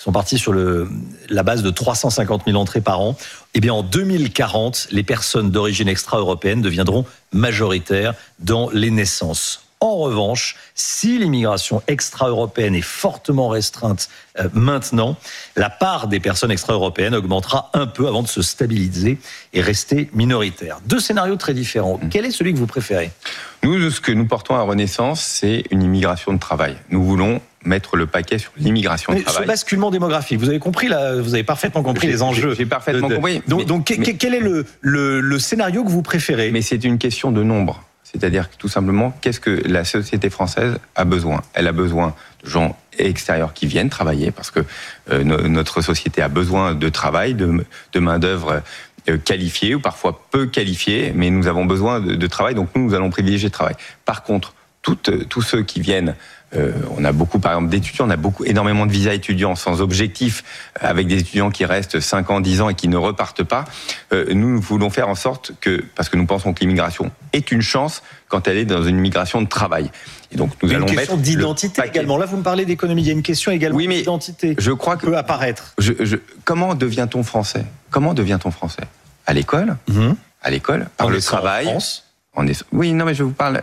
sont partis sur la base de 350 000 entrées par an. Eh bien, en 2040, les personnes d'origine extra-européenne deviendront majoritaires dans les naissances. En revanche, si l'immigration extra-européenne est fortement restreinte maintenant, la part des personnes extra-européennes augmentera un peu avant de se stabiliser et rester minoritaire. Deux scénarios très différents. Quel est celui que vous préférez ? Nous, ce que nous portons à Renaissance, c'est une immigration de travail. Nous voulons mettre le paquet sur l'immigration de travail. Ce basculement démographique, vous avez compris là, vous avez parfaitement compris les enjeux. J'ai parfaitement compris. Quel est le scénario que vous préférez ? Mais c'est une question de nombre. C'est-à-dire que tout simplement, qu'est-ce que la société française a besoin ? Elle a besoin de gens extérieurs qui viennent travailler, parce que notre société a besoin de travail, de main-d'œuvre qualifiée ou parfois peu qualifiée, mais nous avons besoin de travail, donc nous allons privilégier le travail. Par contre, tous ceux qui viennent, on a beaucoup par exemple d'étudiants, on a énormément de visas étudiants sans objectif, avec des étudiants qui restent 5 ans, 10 ans et qui ne repartent pas. Nous voulons faire en sorte que, parce que nous pensons que l'immigration est une chance quand elle est dans une migration de travail. Et donc nous allons mettre une question d'identité également. Là, vous me parlez d'économie, il y a une question également d'identité. Je crois que peut apparaître. Comment devient-on français ? Comment devient-on français ? À l'école, à l'école, par le travail. Oui, non, mais je vous parle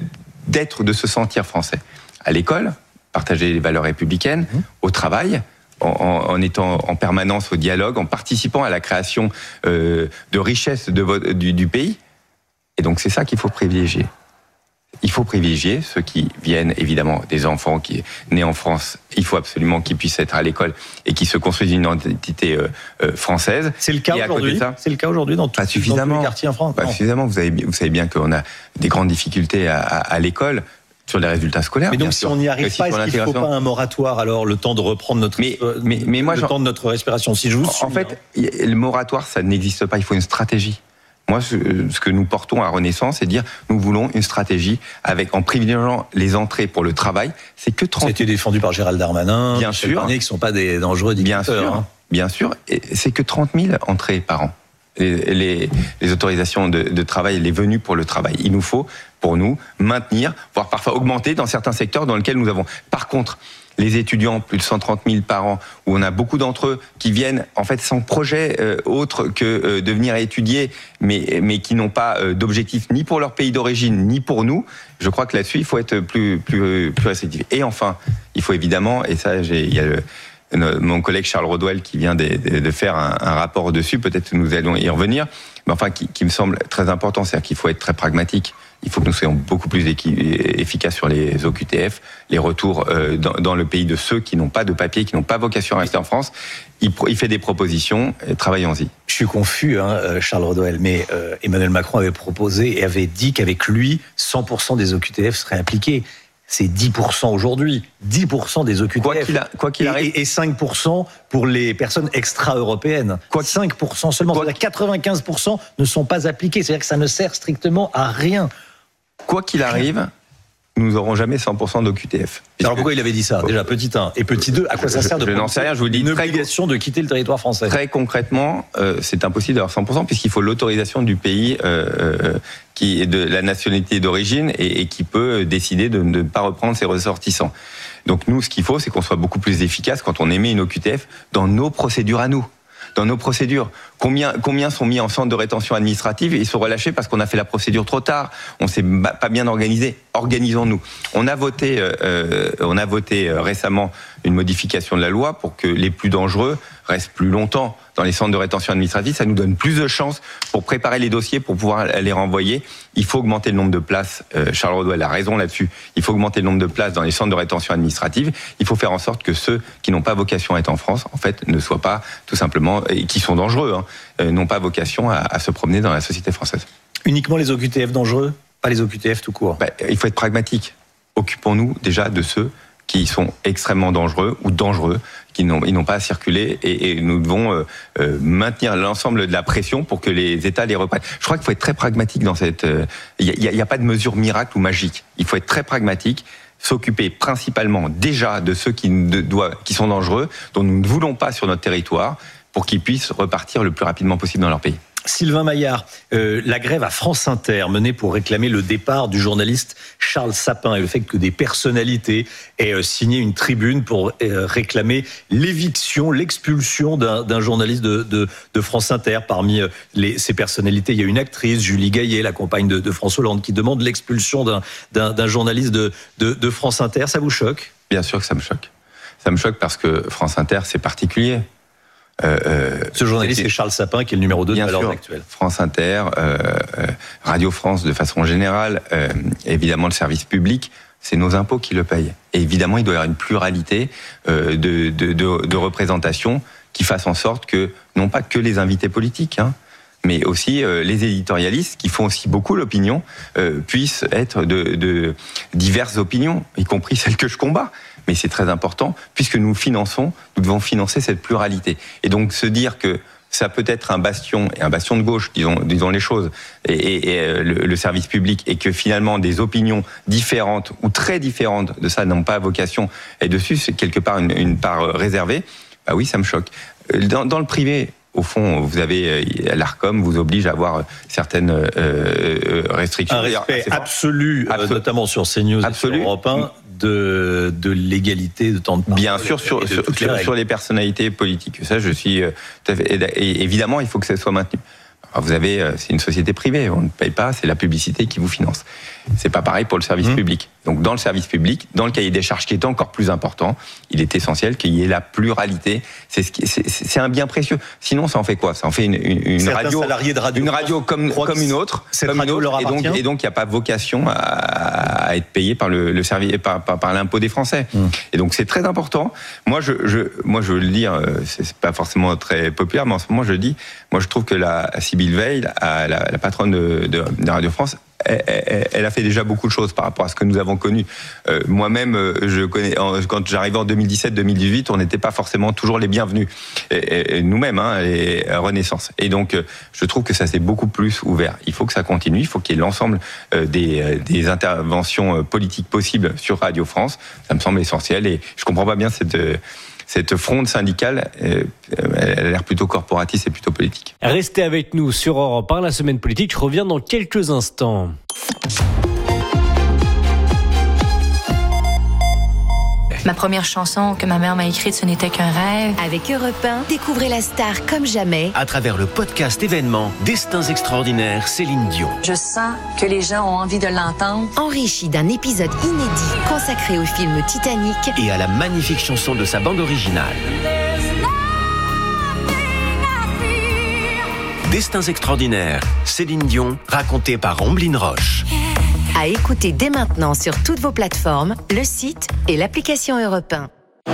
de se sentir français. À l'école, partager les valeurs républicaines, au travail, en étant en permanence au dialogue, en participant à la création de richesses du pays. Et donc c'est ça qu'il faut privilégier. Il faut privilégier ceux qui viennent, évidemment, des enfants qui nés en France. Il faut absolument qu'ils puissent être à l'école et qu'ils se construisent une identité française. C'est le cas aujourd'hui. C'est le cas aujourd'hui dans tous les quartiers en France. Pas suffisamment. Vous savez bien qu'on a des grandes difficultés à l'école. Sur les résultats scolaires. Mais donc, si on n'y arrive pas, est-ce qu'il ne faut pas un moratoire, alors, le temps de reprendre notre temps de notre respiration ? Si je vous suis, en fait, le moratoire, ça n'existe pas. Il faut une stratégie. Moi, ce que nous portons à Renaissance, c'est de dire, nous voulons une stratégie en privilégiant les entrées pour le travail. C'est que 30 000. C'était défendu par Gérald Darmanin. Bien sûr. Qui ne sont pas des dangereux dictateurs. Bien sûr. Et c'est que 30 000 entrées par an. Les autorisations de travail, les venues pour le travail. Il nous faut, pour nous, maintenir, voire parfois augmenter dans certains secteurs dans lesquels nous avons. Par contre, les étudiants, plus de 130 000 par an, où on a beaucoup d'entre eux qui viennent en fait sans projet autre que de venir étudier, mais qui n'ont pas d'objectif ni pour leur pays d'origine, ni pour nous. Je crois que là-dessus, il faut être plus restrictif. Et enfin, il faut évidemment, et ça, il y a mon collègue Charles Rodwell qui vient de faire un rapport dessus, peut-être que nous allons y revenir, mais enfin qui me semble très important, c'est-à-dire qu'il faut être très pragmatique. Il faut que nous soyons beaucoup plus efficaces sur les OQTF, les retours dans le pays de ceux qui n'ont pas de papier, qui n'ont pas vocation à rester en France. Il fait des propositions, travaillons-y. Je suis confus, Charles Rodwell, mais Emmanuel Macron avait proposé et avait dit qu'avec lui, 100% des OQTF seraient appliqués. C'est 10% aujourd'hui, 10% des OQTF. Quoi qu'il arrive. Et 5% pour les personnes extra-européennes. 5% seulement. C'est-à-dire 95% ne sont pas appliqués. C'est-à-dire que ça ne sert strictement à rien. Quoi qu'il arrive, nous n'aurons jamais 100% d'OQTF. Alors pourquoi il avait dit ça ? Déjà, petit 1. Et petit 2, à quoi ça sert de n'en sais rien, je vous dis une obligation de quitter le territoire français ? Très concrètement, c'est impossible d'avoir 100% puisqu'il faut l'autorisation du pays qui est de la nationalité d'origine et qui peut décider de ne pas reprendre ses ressortissants. Donc nous, ce qu'il faut, c'est qu'on soit beaucoup plus efficace quand on émet une OQTF dans nos procédures à nous. Dans nos procédures. Combien sont mis en centre de rétention administrative et sont relâchés parce qu'on a fait la procédure trop tard, on s'est pas bien organisé. Organisons-nous. On a voté récemment une modification de la loi pour que les plus dangereux restent plus longtemps dans les centres de rétention administrative. Ça nous donne plus de chances pour préparer les dossiers, pour pouvoir les renvoyer. Il faut augmenter le nombre de places. Charles Rodwell a raison là-dessus. Il faut augmenter le nombre de places dans les centres de rétention administrative. Il faut faire en sorte que ceux qui n'ont pas vocation à être en France, en fait, ne soient pas tout simplement, et qui sont dangereux, n'ont pas vocation à se promener dans la société française. Uniquement les OQTF dangereux ? Pas les OQTF tout court ? Il faut être pragmatique. Occupons-nous déjà de ceux qui sont extrêmement dangereux ou dangereux, ils n'ont pas à circuler et nous devons maintenir l'ensemble de la pression pour que les États les reprennent. Je crois qu'il faut être très pragmatique dans cette... Il n'y a pas de mesure miracle ou magique. Il faut être très pragmatique, s'occuper principalement déjà de ceux qui sont dangereux, dont nous ne voulons pas sur notre territoire, pour qu'ils puissent repartir le plus rapidement possible dans leur pays. Sylvain Maillard, la grève à France Inter menée pour réclamer le départ du journaliste Charles Sapin et le fait que des personnalités aient signé une tribune pour réclamer l'éviction, l'expulsion d'un journaliste de France Inter. Parmi ces personnalités, il y a une actrice, Julie Gaillet, la compagne de François Hollande, qui demande l'expulsion d'un journaliste de France Inter. Ça vous choque ? Bien sûr que ça me choque. Ça me choque parce que France Inter, c'est particulier. Ce journaliste, c'est Charles Sapin, qui est le numéro 2 de Valeurs Actuelles. France Inter, Radio France de façon générale, évidemment le service public, c'est nos impôts qui le payent. Et évidemment, il doit y avoir une pluralité de représentation qui fasse en sorte que, non pas que les invités politiques, mais aussi les éditorialistes, qui font aussi beaucoup l'opinion, puissent être de diverses opinions, y compris celles que je combats. Mais c'est très important, puisque nous devons financer cette pluralité. Et donc se dire que ça peut être un bastion de gauche, disons les choses, et le service public, et que finalement des opinions différentes ou très différentes de ça n'ont pas vocation, et dessus c'est quelque part une part réservée, bah oui, ça me choque. Dans le privé, au fond, vous avez l'Arcom vous oblige à avoir certaines restrictions. Un respect absolu, notamment sur CNews et sur Europe 1, de l'égalité de temps de parole. Bien sûr, sur les personnalités politiques. Ça, je suis tout à fait. Et évidemment, il faut que ça soit maintenu. Alors vous avez, c'est une société privée, on ne paye pas, c'est la publicité qui vous finance. C'est pas pareil pour le service public. Donc dans le service public, dans le cahier des charges qui est encore plus important, il est essentiel qu'il y ait la pluralité. C'est un bien précieux. Sinon, ça en fait quoi ? Ça en fait une radio, une radio comme une autre. Et donc il n'y a pas vocation à être payé par le service, par l'impôt des Français. Et donc c'est très important. Moi je veux le dire, c'est pas forcément très populaire, mais en ce moment je le dis. Moi je trouve que la Sybille Veil, la patronne de Radio France, elle a fait déjà beaucoup de choses par rapport à ce que nous avons connu. Moi-même, quand j'arrivais en 2017-2018, on n'était pas forcément toujours les bienvenus. Et nous-mêmes, les Renaissance. Et donc, je trouve que ça s'est beaucoup plus ouvert. Il faut que ça continue. Il faut qu'il y ait l'ensemble des interventions politiques possibles sur Radio France. Ça me semble essentiel. Et je comprends pas bien cette fronde syndicale, elle a l'air plutôt corporatiste et plutôt politique. Restez avec nous sur Europe 1, la semaine politique. Je reviens dans quelques instants. Ma première chanson que ma mère m'a écrite, ce n'était qu'un rêve. Avec Europe 1, découvrez la star comme jamais. À travers le podcast événement Destins extraordinaires, Céline Dion. Je sens que les gens ont envie de l'entendre. Enrichi d'un épisode inédit consacré au film Titanic. Et à la magnifique chanson de sa bande originale. Destins extraordinaires, Céline Dion, racontée par Omblin Roche. À écouter dès maintenant sur toutes vos plateformes, le site et l'application Europe 1.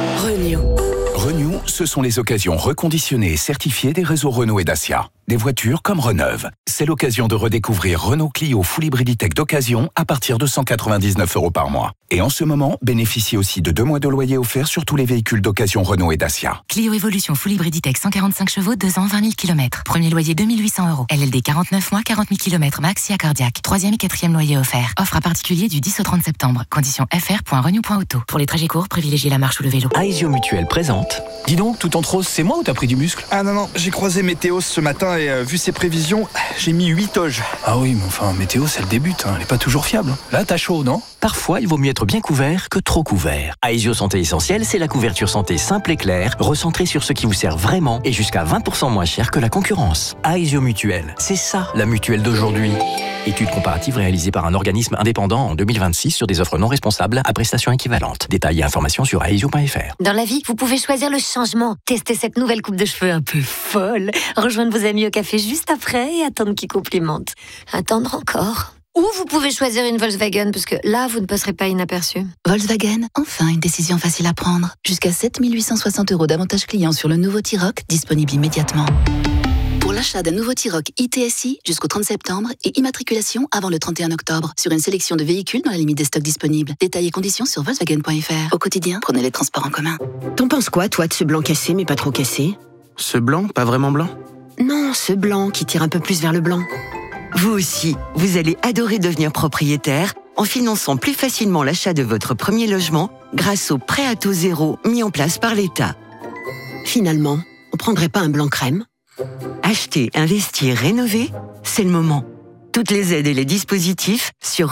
Renew, ce sont les occasions reconditionnées et certifiées des réseaux Renault et Dacia. Des voitures comme Reneuve. C'est l'occasion de redécouvrir Renault Clio Full Hybrid E-Tech d'occasion à partir de 199 € par mois. Et en ce moment, bénéficiez aussi de 2 mois de loyer offert sur tous les véhicules d'occasion Renault et Dacia. Clio Evolution Full Hybrid E-Tech 145 chevaux, 2 ans, 20 000 km. Premier loyer 2 800 €. LLD 49 mois, 40 000 km max, SIA cardiaque. 3e et 4e loyer offert. Offre à particulier du 10 au 30 septembre. Conditions fr.renew.auto. Pour les trajets courts, privilégiez la marche ou le vélo. Aesio Mutuelle présente. Dis donc, tout en rose, c'est moi ou t'as pris du muscle ? Ah non, j'ai croisé Météo ce matin et vu ses prévisions, j'ai mis 8 toges. Ah oui, mais enfin, Météo, c'est le début, elle est pas toujours fiable. Là, t'as chaud, non ? Parfois, il vaut mieux être bien couvert que trop couvert. Aesio Santé Essentielle, c'est la couverture santé simple et claire, recentrée sur ce qui vous sert vraiment et jusqu'à 20% moins cher que la concurrence. Aesio Mutuelle, c'est ça la mutuelle d'aujourd'hui. Étude comparative réalisée par un organisme indépendant en 2026 sur des offres non responsables à prestations équivalentes. Détails et informations sur aesio.fr. Dans la vie, vous pouvez choisir le changement. Tester cette nouvelle coupe de cheveux un peu folle. Rejoindre vos amis au café juste après et attendre qu'ils complimentent. Attendre encore. Ou vous pouvez choisir une Volkswagen, parce que là, vous ne passerez pas inaperçu. Volkswagen, enfin une décision facile à prendre. Jusqu'à 7 860 € d'avantages clients sur le nouveau T-Roc, disponible immédiatement. Pour l'achat d'un nouveau T-Roc ITSI jusqu'au 30 septembre et immatriculation avant le 31 octobre sur une sélection de véhicules dans la limite des stocks disponibles. Détails et conditions sur Volkswagen.fr. Au quotidien, prenez les transports en commun. T'en penses quoi, toi, de ce blanc cassé mais pas trop cassé ? Ce blanc, pas vraiment blanc ? Non, ce blanc qui tire un peu plus vers le blanc. Vous aussi, vous allez adorer devenir propriétaire en finançant plus facilement l'achat de votre premier logement grâce au prêt à taux zéro mis en place par l'État. Finalement, on prendrait pas un blanc crème ? Acheter, investir, rénover, c'est le moment. Toutes les aides et les dispositifs sur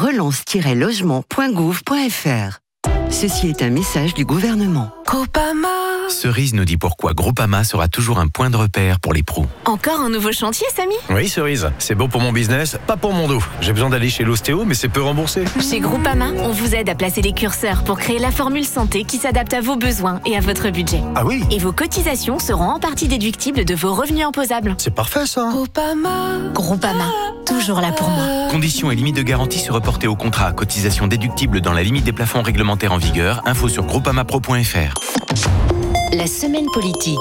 relance-logement.gouv.fr. Ceci est un message du gouvernement. Groupama. Cerise nous dit pourquoi Groupama sera toujours un point de repère pour les pros. Encore un nouveau chantier, Samy ? Oui, Cerise. C'est bon pour mon business, pas pour mon dos. J'ai besoin d'aller chez l'ostéo, mais c'est peu remboursé. Chez Groupama, on vous aide à placer les curseurs pour créer la formule santé qui s'adapte à vos besoins et à votre budget. Ah oui ? Et vos cotisations seront en partie déductibles de vos revenus imposables. C'est parfait, ça. Groupama, toujours là pour moi. Conditions et limites de garantie se reporter au contrat. Cotisation déductible dans la limite des plafonds réglementaires en vigueur. Info sur groupamapro.fr. La semaine politique.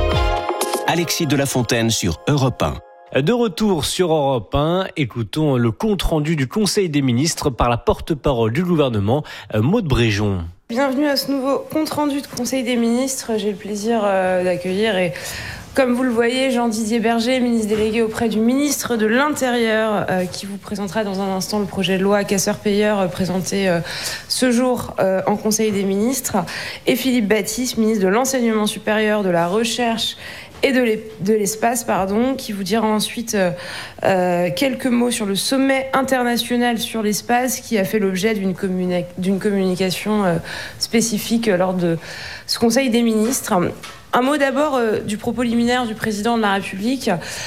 Alexis de la Fontaine sur Europe 1. De retour sur Europe 1, écoutons le compte-rendu du Conseil des ministres par la porte-parole du gouvernement, Maude Bréjon. Bienvenue à ce nouveau compte-rendu de Conseil des ministres. J'ai le plaisir d'accueillir comme vous le voyez, Jean-Didier Berger, ministre délégué auprès du ministre de l'Intérieur, qui vous présentera dans un instant le projet de loi casseurs-payeurs présenté ce jour en Conseil des ministres, et Philippe Baptiste, ministre de l'Enseignement supérieur, de la Recherche et de l'espace, qui vous dira ensuite quelques mots sur le sommet international sur l'espace qui a fait l'objet d'une communication spécifique lors de ce Conseil des ministres. Un mot d'abord du propos liminaire du président de la République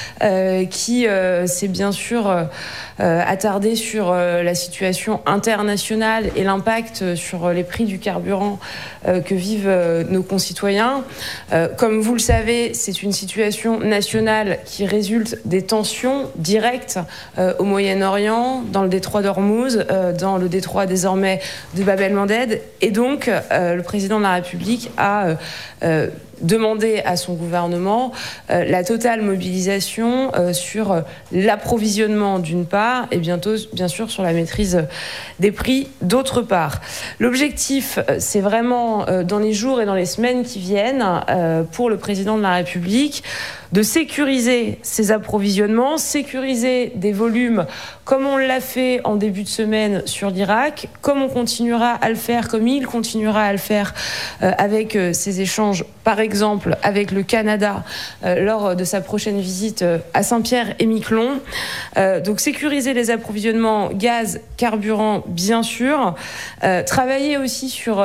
qui s'est bien sûr attardé sur la situation internationale et l'impact sur les prix du carburant que vivent nos concitoyens. Comme vous le savez, c'est une situation nationale qui résulte des tensions directes au Moyen-Orient, dans le détroit d'Ormuz, dans le détroit désormais de Bab el-Mandeb. Et donc, le président de la République a demander à son gouvernement la totale mobilisation sur l'approvisionnement d'une part et bientôt bien sûr sur la maîtrise des prix d'autre part. L'objectif, c'est vraiment dans les jours et dans les semaines qui viennent pour le président de la République de sécuriser ces approvisionnements, sécuriser des volumes comme on l'a fait en début de semaine sur l'Irak, comme on continuera à le faire, comme il continuera à le faire avec ces échanges, par exemple avec le Canada lors de sa prochaine visite à Saint-Pierre-et-Miquelon. Donc sécuriser les approvisionnements gaz, carburant, bien sûr. Travailler aussi sur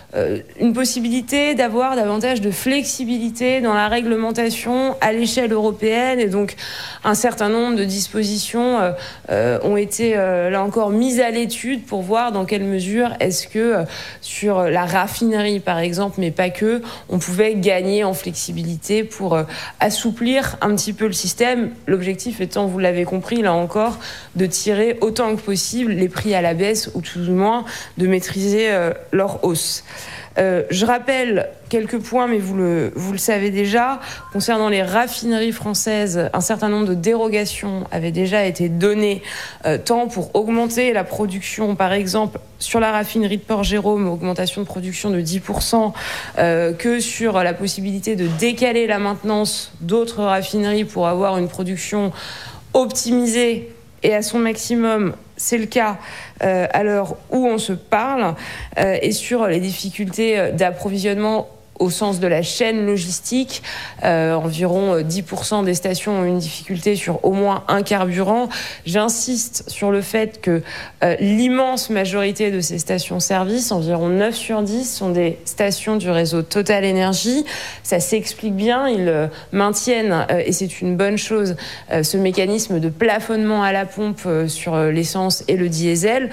une possibilité d'avoir davantage de flexibilité dans la réglementation à l'échelle européenne, et donc un certain nombre de dispositions ont été là encore mises à l'étude pour voir dans quelle mesure est-ce que sur la raffinerie par exemple, mais pas que, on pouvait gagner en flexibilité pour assouplir un petit peu le système, l'objectif étant, vous l'avez compris là encore, de tirer autant que possible les prix à la baisse ou tout du moins de maîtriser leur hausse. Je rappelle quelques points, mais vous le savez déjà. Concernant les raffineries françaises, un certain nombre de dérogations avaient déjà été données, tant pour augmenter la production, par exemple, sur la raffinerie de Port-Jérôme, augmentation de production de 10%, que sur la possibilité de décaler la maintenance d'autres raffineries pour avoir une production optimisée et à son maximum. C'est le cas à l'heure où on se parle, et sur les difficultés d'approvisionnement au sens de la chaîne logistique, environ 10% des stations ont une difficulté sur au moins un carburant. J'insiste sur le fait que l'immense majorité de ces stations-service, environ 9 sur 10, sont des stations du réseau Total Énergie. Ça s'explique bien, ils maintiennent, et c'est une bonne chose, ce mécanisme de plafonnement à la pompe sur l'essence et le diesel.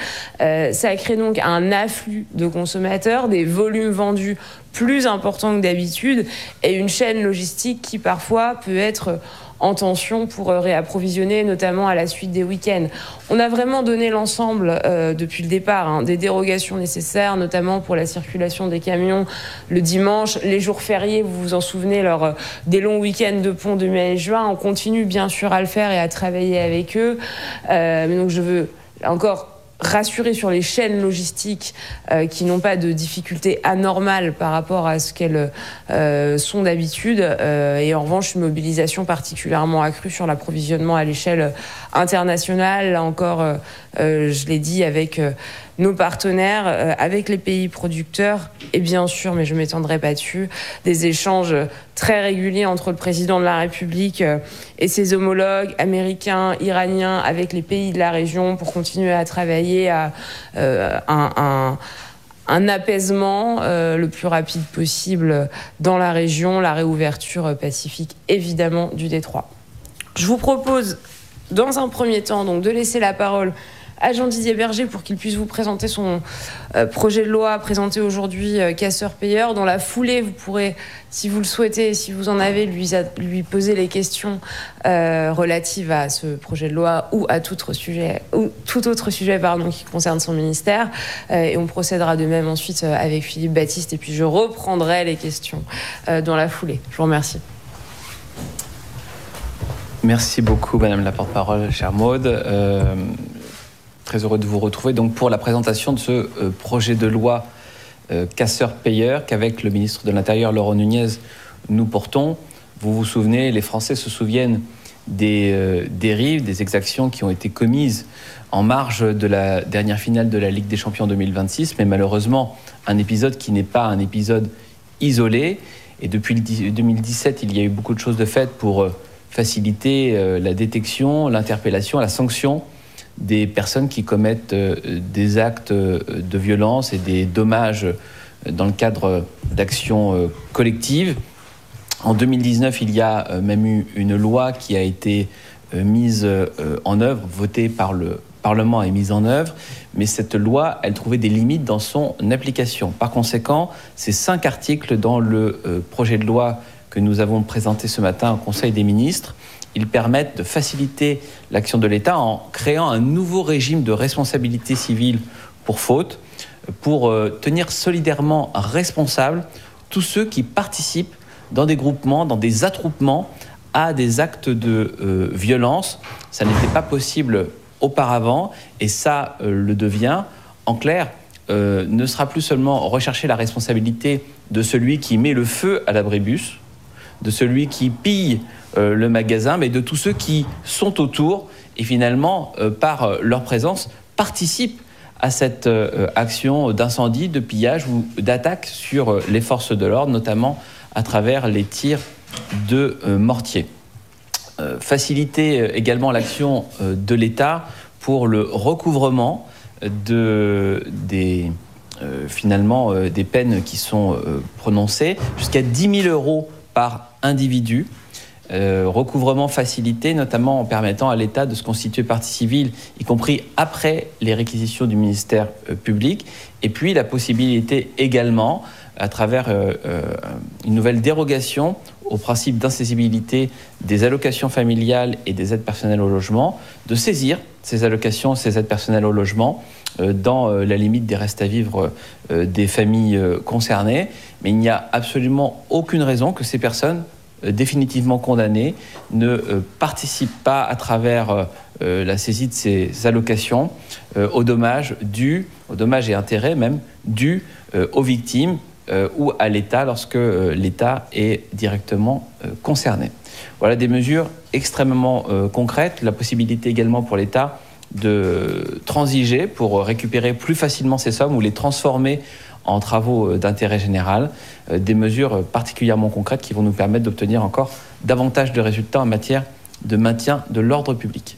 Ça crée donc un afflux de consommateurs, des volumes vendus plus important que d'habitude, et une chaîne logistique qui parfois peut être en tension pour réapprovisionner, notamment à la suite des week-ends. On a vraiment donné l'ensemble depuis le départ, des dérogations nécessaires, notamment pour la circulation des camions le dimanche, les jours fériés, vous vous en souvenez, lors des longs week-ends de pont de mai et juin. On continue bien sûr à le faire et à travailler avec eux. Mais donc je veux encore rassurer sur les chaînes logistiques qui n'ont pas de difficultés anormales par rapport à ce qu'elles sont d'habitude, et en revanche une mobilisation particulièrement accrue sur l'approvisionnement à l'échelle internationale. Là encore, je l'ai dit, avec nos partenaires, avec les pays producteurs, et bien sûr, mais je ne m'étendrai pas dessus, des échanges très réguliers entre le président de la République et ses homologues américains, iraniens, avec les pays de la région pour continuer à travailler à un apaisement le plus rapide possible dans la région, la réouverture pacifique évidemment du détroit. Je vous propose dans un premier temps donc, de laisser la parole à Jean-Didier Berger pour qu'il puisse vous présenter son projet de loi présenté aujourd'hui, casseurs-payeurs. Dans la foulée, vous pourrez, si vous le souhaitez, si vous en avez, lui poser les questions relatives à ce projet de loi ou à tout autre sujet qui concerne son ministère. Et on procédera de même ensuite avec Philippe Baptiste. Et puis je reprendrai les questions dans la foulée. Je vous remercie. Merci beaucoup, Madame la porte-parole, chère Maude. Très heureux de vous retrouver donc pour la présentation de ce projet de loi casseurs-payeurs qu'avec le ministre de l'Intérieur, Laurent Nunez, nous portons. Vous vous souvenez, les Français se souviennent des dérives, des exactions qui ont été commises en marge de la dernière finale de la Ligue des Champions 2026, mais malheureusement, un épisode qui n'est pas un épisode isolé. Et depuis 2017, il y a eu beaucoup de choses de faites pour faciliter la détection, l'interpellation, la sanction des personnes qui commettent des actes de violence et des dommages dans le cadre d'actions collectives. En 2019, il y a même eu une loi qui a été mise en œuvre, votée par le Parlement et mise en œuvre, mais cette loi, elle trouvait des limites dans son application. Par conséquent, ces 5 articles dans le projet de loi que nous avons présenté ce matin au Conseil des ministres, ils permettent de faciliter l'action de l'État en créant un nouveau régime de responsabilité civile pour faute, pour tenir solidairement responsables tous ceux qui participent dans des groupements, dans des attroupements à des actes de violence. Ça n'était pas possible auparavant et ça le devient. En clair, ne sera plus seulement rechercher la responsabilité de celui qui met le feu à l'abribus, de celui qui pille le magasin, mais de tous ceux qui sont autour et finalement, par leur présence, participent à cette action d'incendie, de pillage ou d'attaque sur les forces de l'ordre, notamment à travers les tirs de mortier. Faciliter également l'action de l'État pour le recouvrement des peines qui sont prononcées, jusqu'à 10 000 € par individu. Recouvrement facilité, notamment en permettant à l'État de se constituer partie civile, y compris après les réquisitions du ministère public. Et puis la possibilité également, à travers une nouvelle dérogation au principe d'insaisibilité des allocations familiales et des aides personnelles au logement, de saisir ces allocations, ces aides personnelles au logement dans la limite des restes à vivre des familles concernées. Mais il n'y a absolument aucune raison que ces personnes définitivement condamnées ne participent pas à travers la saisie de ces allocations aux dommages et intérêts même dus aux victimes ou à l'État lorsque l'État est directement concerné. Voilà des mesures extrêmement concrètes. La possibilité également pour l'État de transiger pour récupérer plus facilement ces sommes ou les transformer en travaux d'intérêt général, des mesures particulièrement concrètes qui vont nous permettre d'obtenir encore davantage de résultats en matière de maintien de l'ordre public.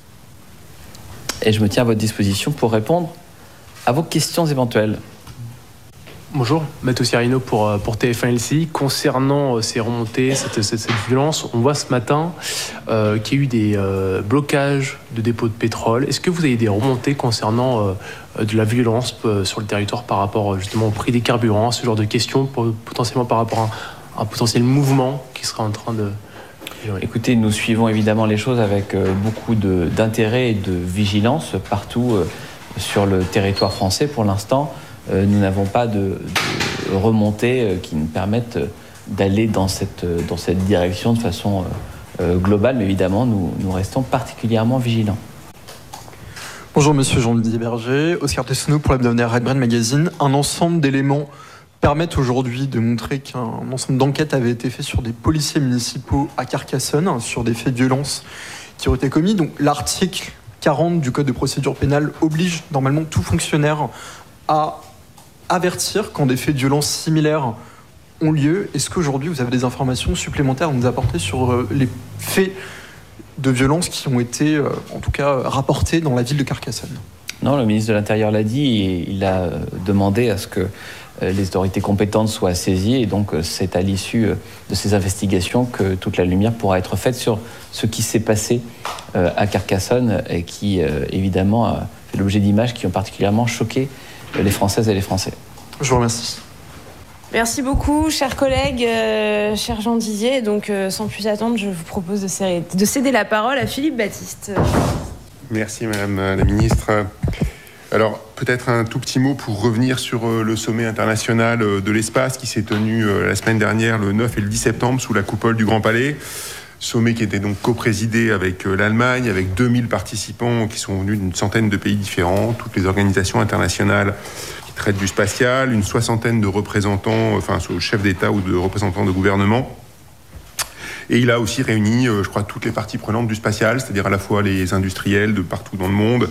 Et je me tiens à votre disposition pour répondre à vos questions éventuelles. Bonjour, Matteo Ciarino pour TF1 LCI. Concernant ces remontées, cette violence, on voit ce matin qu'il y a eu des blocages de dépôts de pétrole. Est-ce que vous avez des remontées concernant de la violence sur le territoire par rapport justement au prix des carburants, ce genre de questions, potentiellement par rapport à un potentiel mouvement qui serait en train de... Écoutez, nous suivons évidemment les choses avec beaucoup d'intérêt et de vigilance partout sur le territoire français. Pour l'instant, nous n'avons pas de remontées qui nous permettent d'aller dans cette direction de façon globale, mais évidemment, nous restons particulièrement vigilants. Bonjour, monsieur Jean-Didier Berger, Oscar Tessonneau pour l'hebdomadaire Red Brain Magazine. Un ensemble d'éléments permettent aujourd'hui de montrer qu'un ensemble d'enquêtes avait été fait sur des policiers municipaux à Carcassonne, sur des faits de violence qui ont été commis. Donc l'article 40 du Code de procédure pénale oblige normalement tout fonctionnaire à avertir quand des faits de violence similaires ont lieu. Est-ce qu'aujourd'hui vous avez des informations supplémentaires à nous apporter sur les faits de violence qui ont été en tout cas rapportés dans la ville de Carcassonne? Non, le ministre de l'Intérieur l'a dit, et il a demandé à ce que les autorités compétentes soient saisies, et donc c'est à l'issue de ces investigations que toute la lumière pourra être faite sur ce qui s'est passé à Carcassonne et qui évidemment a fait l'objet d'images qui ont particulièrement choqué les Françaises et les Français. Je vous remercie. Merci beaucoup, chers collègues, cher Jean Didier. Donc, sans plus attendre, je vous propose de céder la parole à Philippe Baptiste. Merci, Madame la Ministre. Alors, peut-être un tout petit mot pour revenir sur le sommet international de l'espace qui s'est tenu la semaine dernière, le 9 et le 10 septembre, sous la coupole du Grand Palais. Sommet qui était donc co-présidé avec l'Allemagne, avec 2000 participants qui sont venus d'une centaine de pays différents, toutes les organisations internationales qui traitent du spatial, une soixantaine de représentants, chefs d'État ou de représentants de gouvernement. Et il a aussi réuni, je crois, toutes les parties prenantes du spatial, c'est-à-dire à la fois les industriels de partout dans le monde,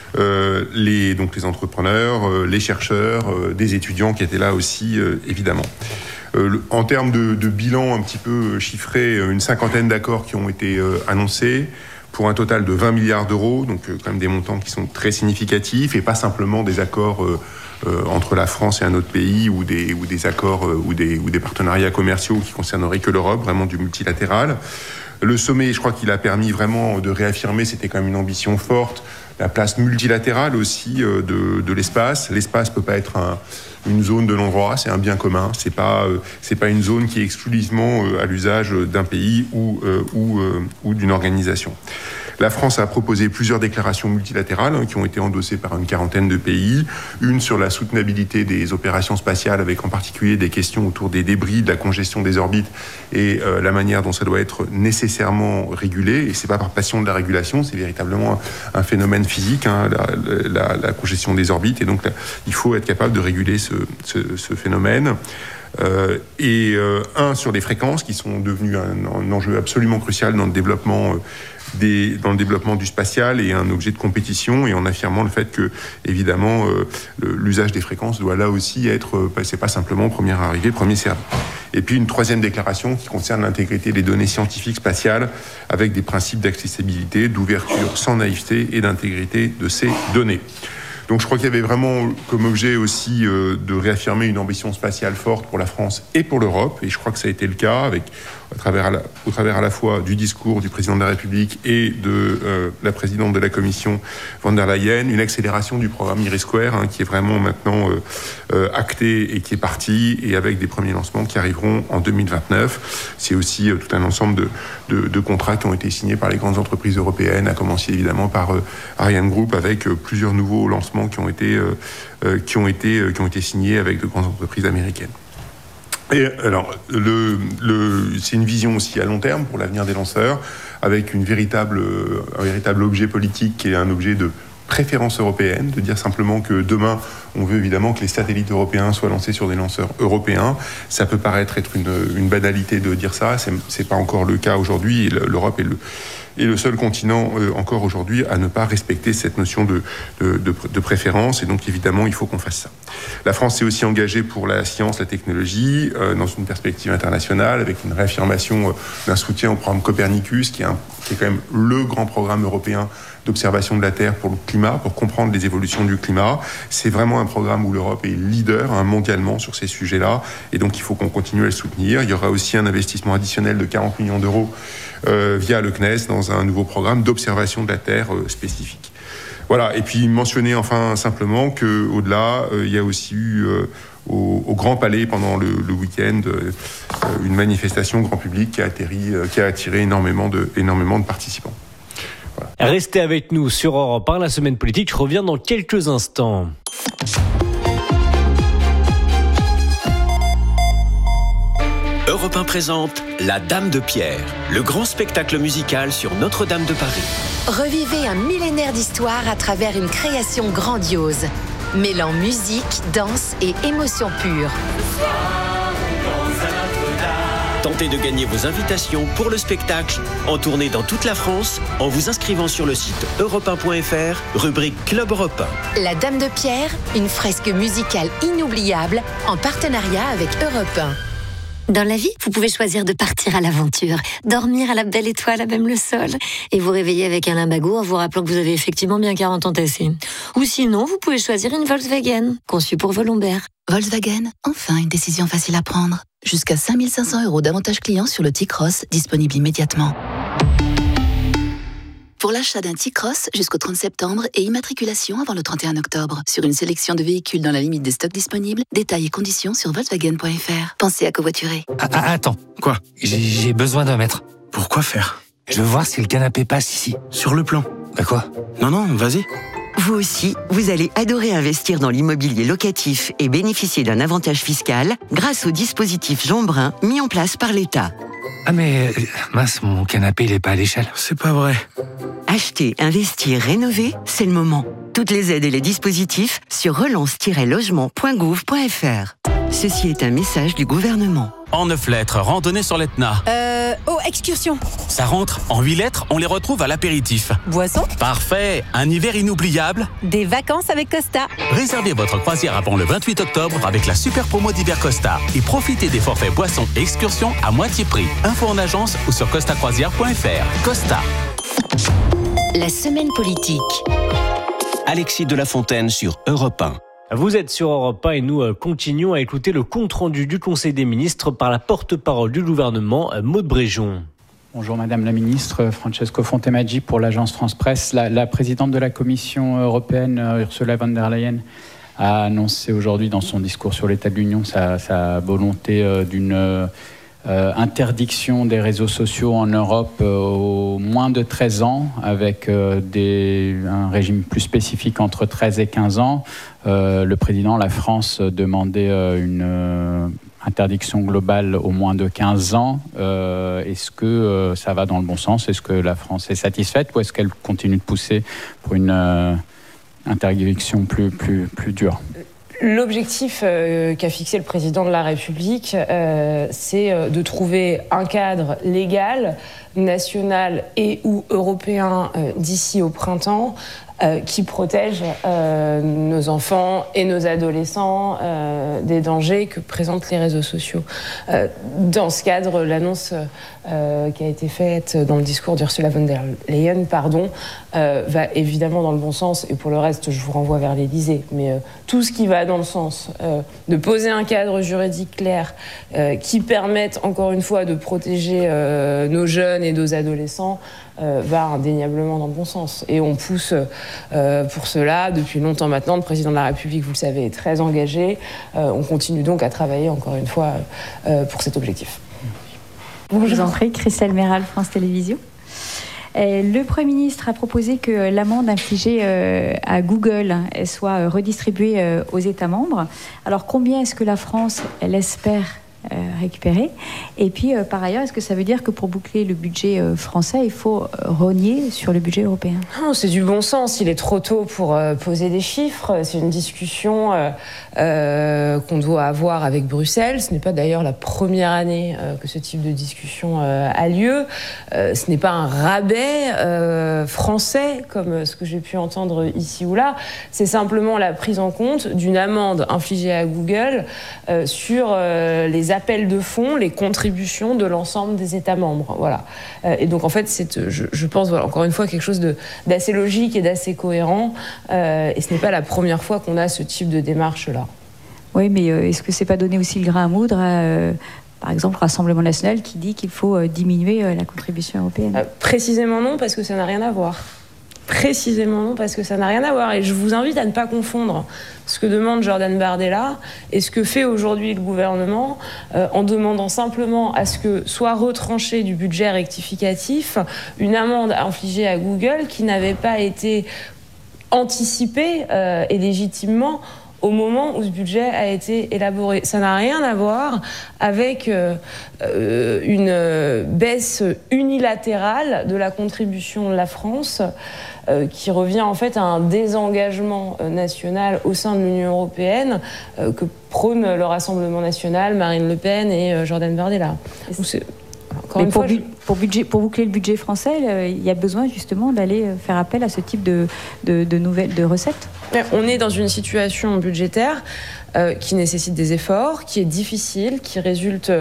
les entrepreneurs, les chercheurs, des étudiants qui étaient là aussi, évidemment. En termes de bilan un petit peu chiffré, une cinquantaine d'accords qui ont été annoncés pour un total de 20 milliards d'euros, donc quand même des montants qui sont très significatifs, et pas simplement des accords entre la France et un autre pays ou des accords ou des partenariats commerciaux qui concerneraient que l'Europe, vraiment du multilatéral. Le sommet, je crois qu'il a permis vraiment de réaffirmer, c'était quand même une ambition forte, la place multilatérale aussi de l'espace. L'espace peut pas être une zone de l'endroit, c'est un bien commun. C'est pas une zone qui est exclusivement à l'usage d'un pays ou d'une organisation. La France a proposé plusieurs déclarations multilatérales qui ont été endossées par une quarantaine de pays. Une sur la soutenabilité des opérations spatiales, avec en particulier des questions autour des débris, de la congestion des orbites et la manière dont ça doit être nécessairement régulé. Et c'est pas par passion de la régulation, c'est véritablement un phénomène physique, la congestion des orbites. Et donc là, il faut être capable de réguler ce phénomène. Sur les fréquences qui sont devenues un enjeu absolument crucial dans le développement du spatial et un objet de compétition, et en affirmant le fait que, évidemment, l'usage des fréquences doit là aussi être, c'est pas simplement premier arrivé, premier servi. Et puis une troisième déclaration qui concerne l'intégrité des données scientifiques spatiales avec des principes d'accessibilité, d'ouverture sans naïveté et d'intégrité de ces données. Donc je crois qu'il y avait vraiment comme objet aussi de réaffirmer une ambition spatiale forte pour la France et pour l'Europe, et je crois que ça a été le cas au travers à la fois du discours du président de la République et de la présidente de la Commission von der Leyen, une accélération du programme IRIS² qui est vraiment maintenant acté et qui est parti, et avec des premiers lancements qui arriveront en 2029. C'est aussi tout un ensemble de contrats qui ont été signés par les grandes entreprises européennes, à commencer évidemment par Ariane Group, avec plusieurs nouveaux lancements qui ont été signés avec de grandes entreprises américaines. Et alors, c'est une vision aussi à long terme pour l'avenir des lanceurs, avec un véritable objet politique qui est un objet de préférence européenne, de dire simplement que demain, on veut évidemment que les satellites européens soient lancés sur des lanceurs européens. Ça peut paraître être une banalité de dire ça, c'est pas encore le cas aujourd'hui, et l'Europe est le seul continent encore aujourd'hui à ne pas respecter cette notion de préférence, et donc évidemment il faut qu'on fasse ça. La France s'est aussi engagée pour la science, la technologie, dans une perspective internationale, avec une réaffirmation d'un soutien au programme Copernicus, qui est quand même le grand programme européen d'observation de la Terre pour le climat, pour comprendre les évolutions du climat. C'est vraiment un programme où l'Europe est leader mondialement sur ces sujets-là, et donc il faut qu'on continue à le soutenir. Il y aura aussi un investissement additionnel de 40 millions d'euros via le CNES dans un nouveau programme d'observation de la Terre spécifique. Voilà, et puis mentionner enfin simplement qu'au-delà, il y a aussi eu au Grand Palais pendant le week-end une manifestation grand public qui a attiré énormément de participants. Voilà. Restez avec nous sur Europe 1, la semaine politique. Je reviens dans quelques instants. Europe 1 présente La Dame de Pierre, le grand spectacle musical sur Notre-Dame de Paris. Revivez un millénaire d'histoire à travers une création grandiose, mêlant musique, danse et émotion pure. Tentez de gagner vos invitations pour le spectacle en tournée dans toute la France en vous inscrivant sur le site europe1.fr, rubrique Club Europe 1. La Dame de Pierre, une fresque musicale inoubliable en partenariat avec Europe 1. Dans la vie, vous pouvez choisir de partir à l'aventure, dormir à la belle étoile à même le sol, et vous réveiller avec un lumbago en vous rappelant que vous avez effectivement bien 40 ans tassés. Ou sinon, vous pouvez choisir une Volkswagen, conçue pour vos lombaires. Volkswagen, enfin une décision facile à prendre. Jusqu'à 5 500 € d'avantages clients sur le T-Cross, disponible immédiatement. Pour l'achat d'un T-Cross jusqu'au 30 septembre et immatriculation avant le 31 octobre. Sur une sélection de véhicules dans la limite des stocks disponibles, détails et conditions sur Volkswagen.fr. Pensez à covoiturer. Attends, quoi? J'ai besoin d'un mètre. Pourquoi faire? Je veux voir si le canapé passe ici. Sur le plan. Bah quoi? Non, vas-y. Vous aussi, vous allez adorer investir dans l'immobilier locatif et bénéficier d'un avantage fiscal grâce au dispositif Jean Brun mis en place par l'État. Ah mais, mince, mon canapé il est pas à l'échelle. C'est pas vrai. Acheter, investir, rénover, c'est le moment. Toutes les aides et les dispositifs sur relance-logement.gouv.fr. Ceci est un message du gouvernement. En 9 lettres, randonnée sur l'Etna. Excursion. Ça rentre. En 8 lettres, on les retrouve à l'apéritif. Boisson. Parfait. Un hiver inoubliable. Des vacances avec Costa. Réservez votre croisière avant le 28 octobre avec la super promo d'hiver Costa. Et profitez des forfaits boissons et excursions à moitié prix. Info en agence ou sur costacroisière.fr. Costa. La semaine politique. Alexis de la Fontaine sur Europe 1. Vous êtes sur Europe 1 et nous continuons à écouter le compte-rendu du Conseil des ministres par la porte-parole du gouvernement, Maud Bréjon. Bonjour Madame la Ministre, Francesco Fontemaggi pour l'agence France Presse. La présidente de la Commission européenne, Ursula von der Leyen, a annoncé aujourd'hui dans son discours sur l'état de l'Union sa volonté d'une interdiction des réseaux sociaux en Europe aux moins de 13 ans, avec un régime plus spécifique entre 13 et 15 ans. Le président, la France, demandait une interdiction globale aux moins de 15 ans. Est-ce que ça va dans le bon sens? Est-ce que la France est satisfaite ou est-ce qu'elle continue de pousser pour une interdiction plus dure? L'objectif qu'a fixé le président de la République, c'est de trouver un cadre légal, national et ou européen d'ici au printemps qui protège nos enfants et nos adolescents des dangers que présentent les réseaux sociaux. Dans ce cadre, l'annonce qui a été faite dans le discours d'Ursula von der Leyen, va évidemment dans le bon sens, et pour le reste, je vous renvoie vers l'Élysée. Mais tout ce qui va dans le sens de poser un cadre juridique clair qui permette, encore une fois, de protéger nos jeunes et nos adolescents va indéniablement dans le bon sens. Et on pousse pour cela depuis longtemps maintenant. Le président de la République, vous le savez, est très engagé. On continue donc à travailler, encore une fois, pour cet objectif. Bonjour. Je vous en prie, Christelle Méral, France Télévisions. Le Premier ministre a proposé que l'amende infligée à Google soit redistribuée aux États membres. Alors combien est-ce que la France, elle espère récupérer? Et puis par ailleurs, est-ce que ça veut dire que pour boucler le budget français, il faut rogner sur le budget européen? Non, c'est du bon sens. Il est trop tôt pour poser des chiffres. C'est une discussion qu'on doit avoir avec Bruxelles. Ce n'est pas d'ailleurs la première année que ce type de discussion a lieu. Ce n'est pas un rabais français comme ce que j'ai pu entendre ici ou là. C'est simplement la prise en compte d'une amende infligée à Google sur les appels de fonds, les contributions de l'ensemble des États membres. Voilà. Et donc en fait, c'est, je pense, voilà, encore une fois, quelque chose d'assez logique et d'assez cohérent. Et ce n'est pas la première fois qu'on a ce type de démarche-là. Oui, mais est-ce que c'est pas donner aussi le grain à moudre à, par exemple, le Rassemblement national qui dit qu'il faut diminuer la contribution européenne? Précisément non, parce que ça n'a rien à voir. Précisément non, parce que ça n'a rien à voir. Et je vous invite à ne pas confondre ce que demande Jordan Bardella et ce que fait aujourd'hui le gouvernement en demandant simplement à ce que soit retranché du budget rectificatif une amende infligée à Google qui n'avait pas été anticipée et légitimement au moment où ce budget a été élaboré. Ça n'a rien à voir avec une baisse unilatérale de la contribution de la France qui revient en fait à un désengagement national au sein de l'Union européenne que prône le Rassemblement national, Marine Le Pen et Jordan Bardella. Pour boucler le budget français, il y a besoin justement d'aller faire appel à ce type de recettes. On est dans une situation budgétaire qui nécessite des efforts, qui est difficile, qui résulte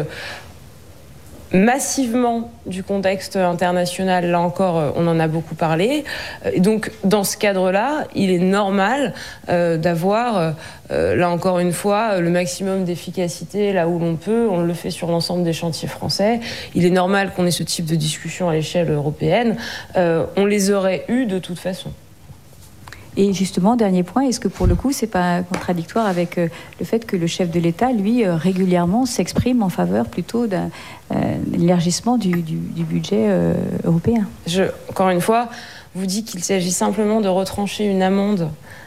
massivement du contexte international. Là encore, on en a beaucoup parlé. Et donc, dans ce cadre-là, il est normal d'avoir, là encore une fois, le maximum d'efficacité là où l'on peut. On le fait sur l'ensemble des chantiers français. Il est normal qu'on ait ce type de discussion à l'échelle européenne. On les aurait eues de toute façon. Et justement, dernier point, est-ce que pour le coup, c'est pas contradictoire avec le fait que le chef de l'État, lui, régulièrement s'exprime en faveur plutôt d'un élargissement du budget européen? Encore une fois, vous dites qu'il s'agit simplement de retrancher une amende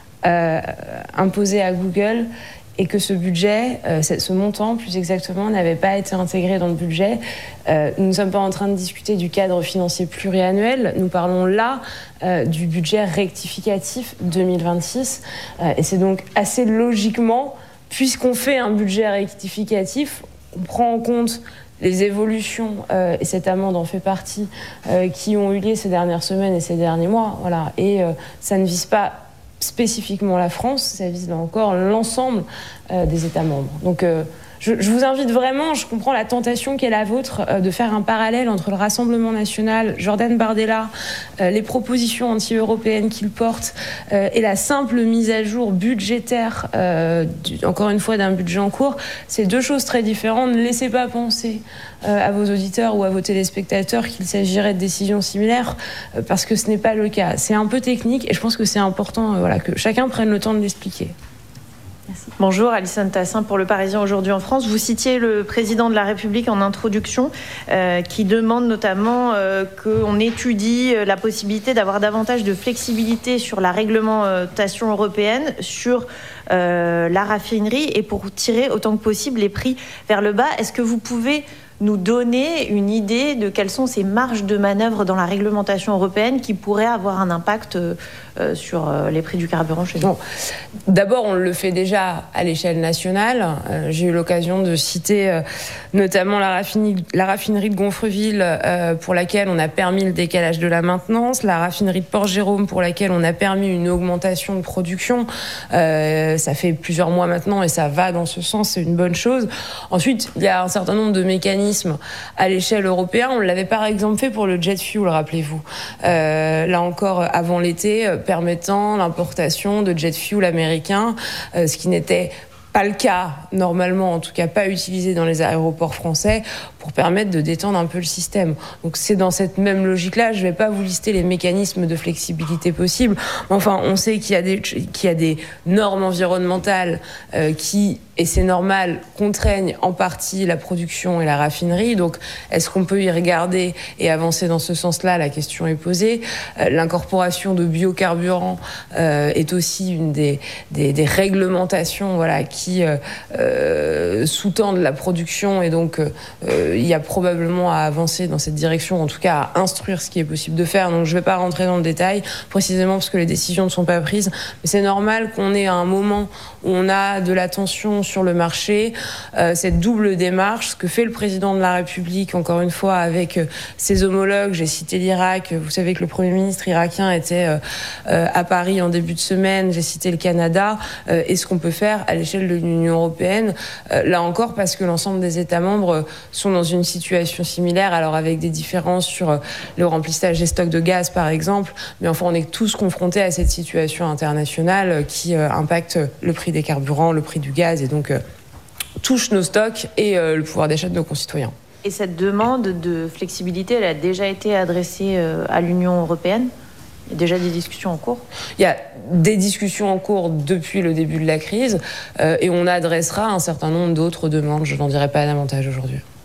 imposée à Google et que ce budget, ce montant plus exactement, n'avait pas été intégré dans le budget. Nous ne sommes pas en train de discuter du cadre financier pluriannuel, nous parlons là du budget rectificatif 2026. Et c'est donc assez logiquement, puisqu'on fait un budget rectificatif, on prend en compte les évolutions, et cette amende en fait partie, qui ont eu lieu ces dernières semaines et ces derniers mois. Voilà. Et ça ne vise pas spécifiquement la France, ça vise là encore l'ensemble des États membres. Donc je vous invite vraiment, je comprends la tentation qui est la vôtre de faire un parallèle entre le Rassemblement national, Jordan Bardella, les propositions anti-européennes qu'il porte et la simple mise à jour budgétaire, encore une fois, d'un budget en cours. C'est deux choses très différentes. Ne laissez pas penser à vos auditeurs ou à vos téléspectateurs qu'il s'agirait de décisions similaires parce que ce n'est pas le cas. C'est un peu technique et je pense que c'est important que chacun prenne le temps de l'expliquer. Merci. Bonjour, Alison Tassin pour Le Parisien aujourd'hui en France. Vous citiez le président de la République en introduction qui demande notamment qu'on étudie la possibilité d'avoir davantage de flexibilité sur la réglementation européenne, sur la raffinerie et pour tirer autant que possible les prix vers le bas. Est-ce que vous pouvez nous donner une idée de quelles sont ces marges de manœuvre dans la réglementation européenne qui pourraient avoir un impact sur les prix du carburant chez nous? Bon, d'abord, on le fait déjà à l'échelle nationale. J'ai eu l'occasion de citer notamment la raffinerie de Gonfreville pour laquelle on a permis le décalage de la maintenance, la raffinerie de Port-Jérôme pour laquelle on a permis une augmentation de production. Ça fait plusieurs mois maintenant et ça va dans ce sens, c'est une bonne chose. Ensuite, il y a un certain nombre de mécanismes à l'échelle européenne. On l'avait par exemple fait pour le jet fuel, rappelez-vous. Là encore, avant l'été, permettant l'importation de jet fuel américain, ce qui n'était pas le cas, normalement, en tout cas pas utilisé dans les aéroports français, pour permettre de détendre un peu le système. Donc c'est dans cette même logique-là, je ne vais pas vous lister les mécanismes de flexibilité possibles. Enfin, on sait qu'il y a des normes environnementales qui, et c'est normal, contraignent en partie la production et la raffinerie. Donc est-ce qu'on peut y regarder et avancer dans ce sens-là? La question est posée. L'incorporation de biocarburants est aussi une des réglementations qui sous-tendent la production et donc il y a probablement à avancer dans cette direction, en tout cas à instruire ce qui est possible de faire. Donc je ne vais pas rentrer dans le détail, précisément parce que les décisions ne sont pas prises. Mais c'est normal qu'on ait à un moment où on a de la tension sur le marché, cette double démarche, ce que fait le président de la République, encore une fois, avec ses homologues. J'ai cité l'Irak. Vous savez que le Premier ministre irakien était à Paris en début de semaine. J'ai cité le Canada. Et ce qu'on peut faire à l'échelle de l'Union européenne, là encore, parce que l'ensemble des États membres sont dans une situation similaire, alors avec des différences sur le remplissage des stocks de gaz, par exemple. Mais enfin, on est tous confrontés à cette situation internationale qui impacte le prix des carburants, le prix du gaz, et donc touche nos stocks et le pouvoir d'achat de nos concitoyens. Et cette demande de flexibilité, elle a déjà été adressée à l'Union européenne? Il y a déjà des discussions en cours? Il y a des discussions en cours depuis le début de la crise et on adressera un certain nombre d'autres demandes. Je n'en dirai pas davantage aujourd'hui.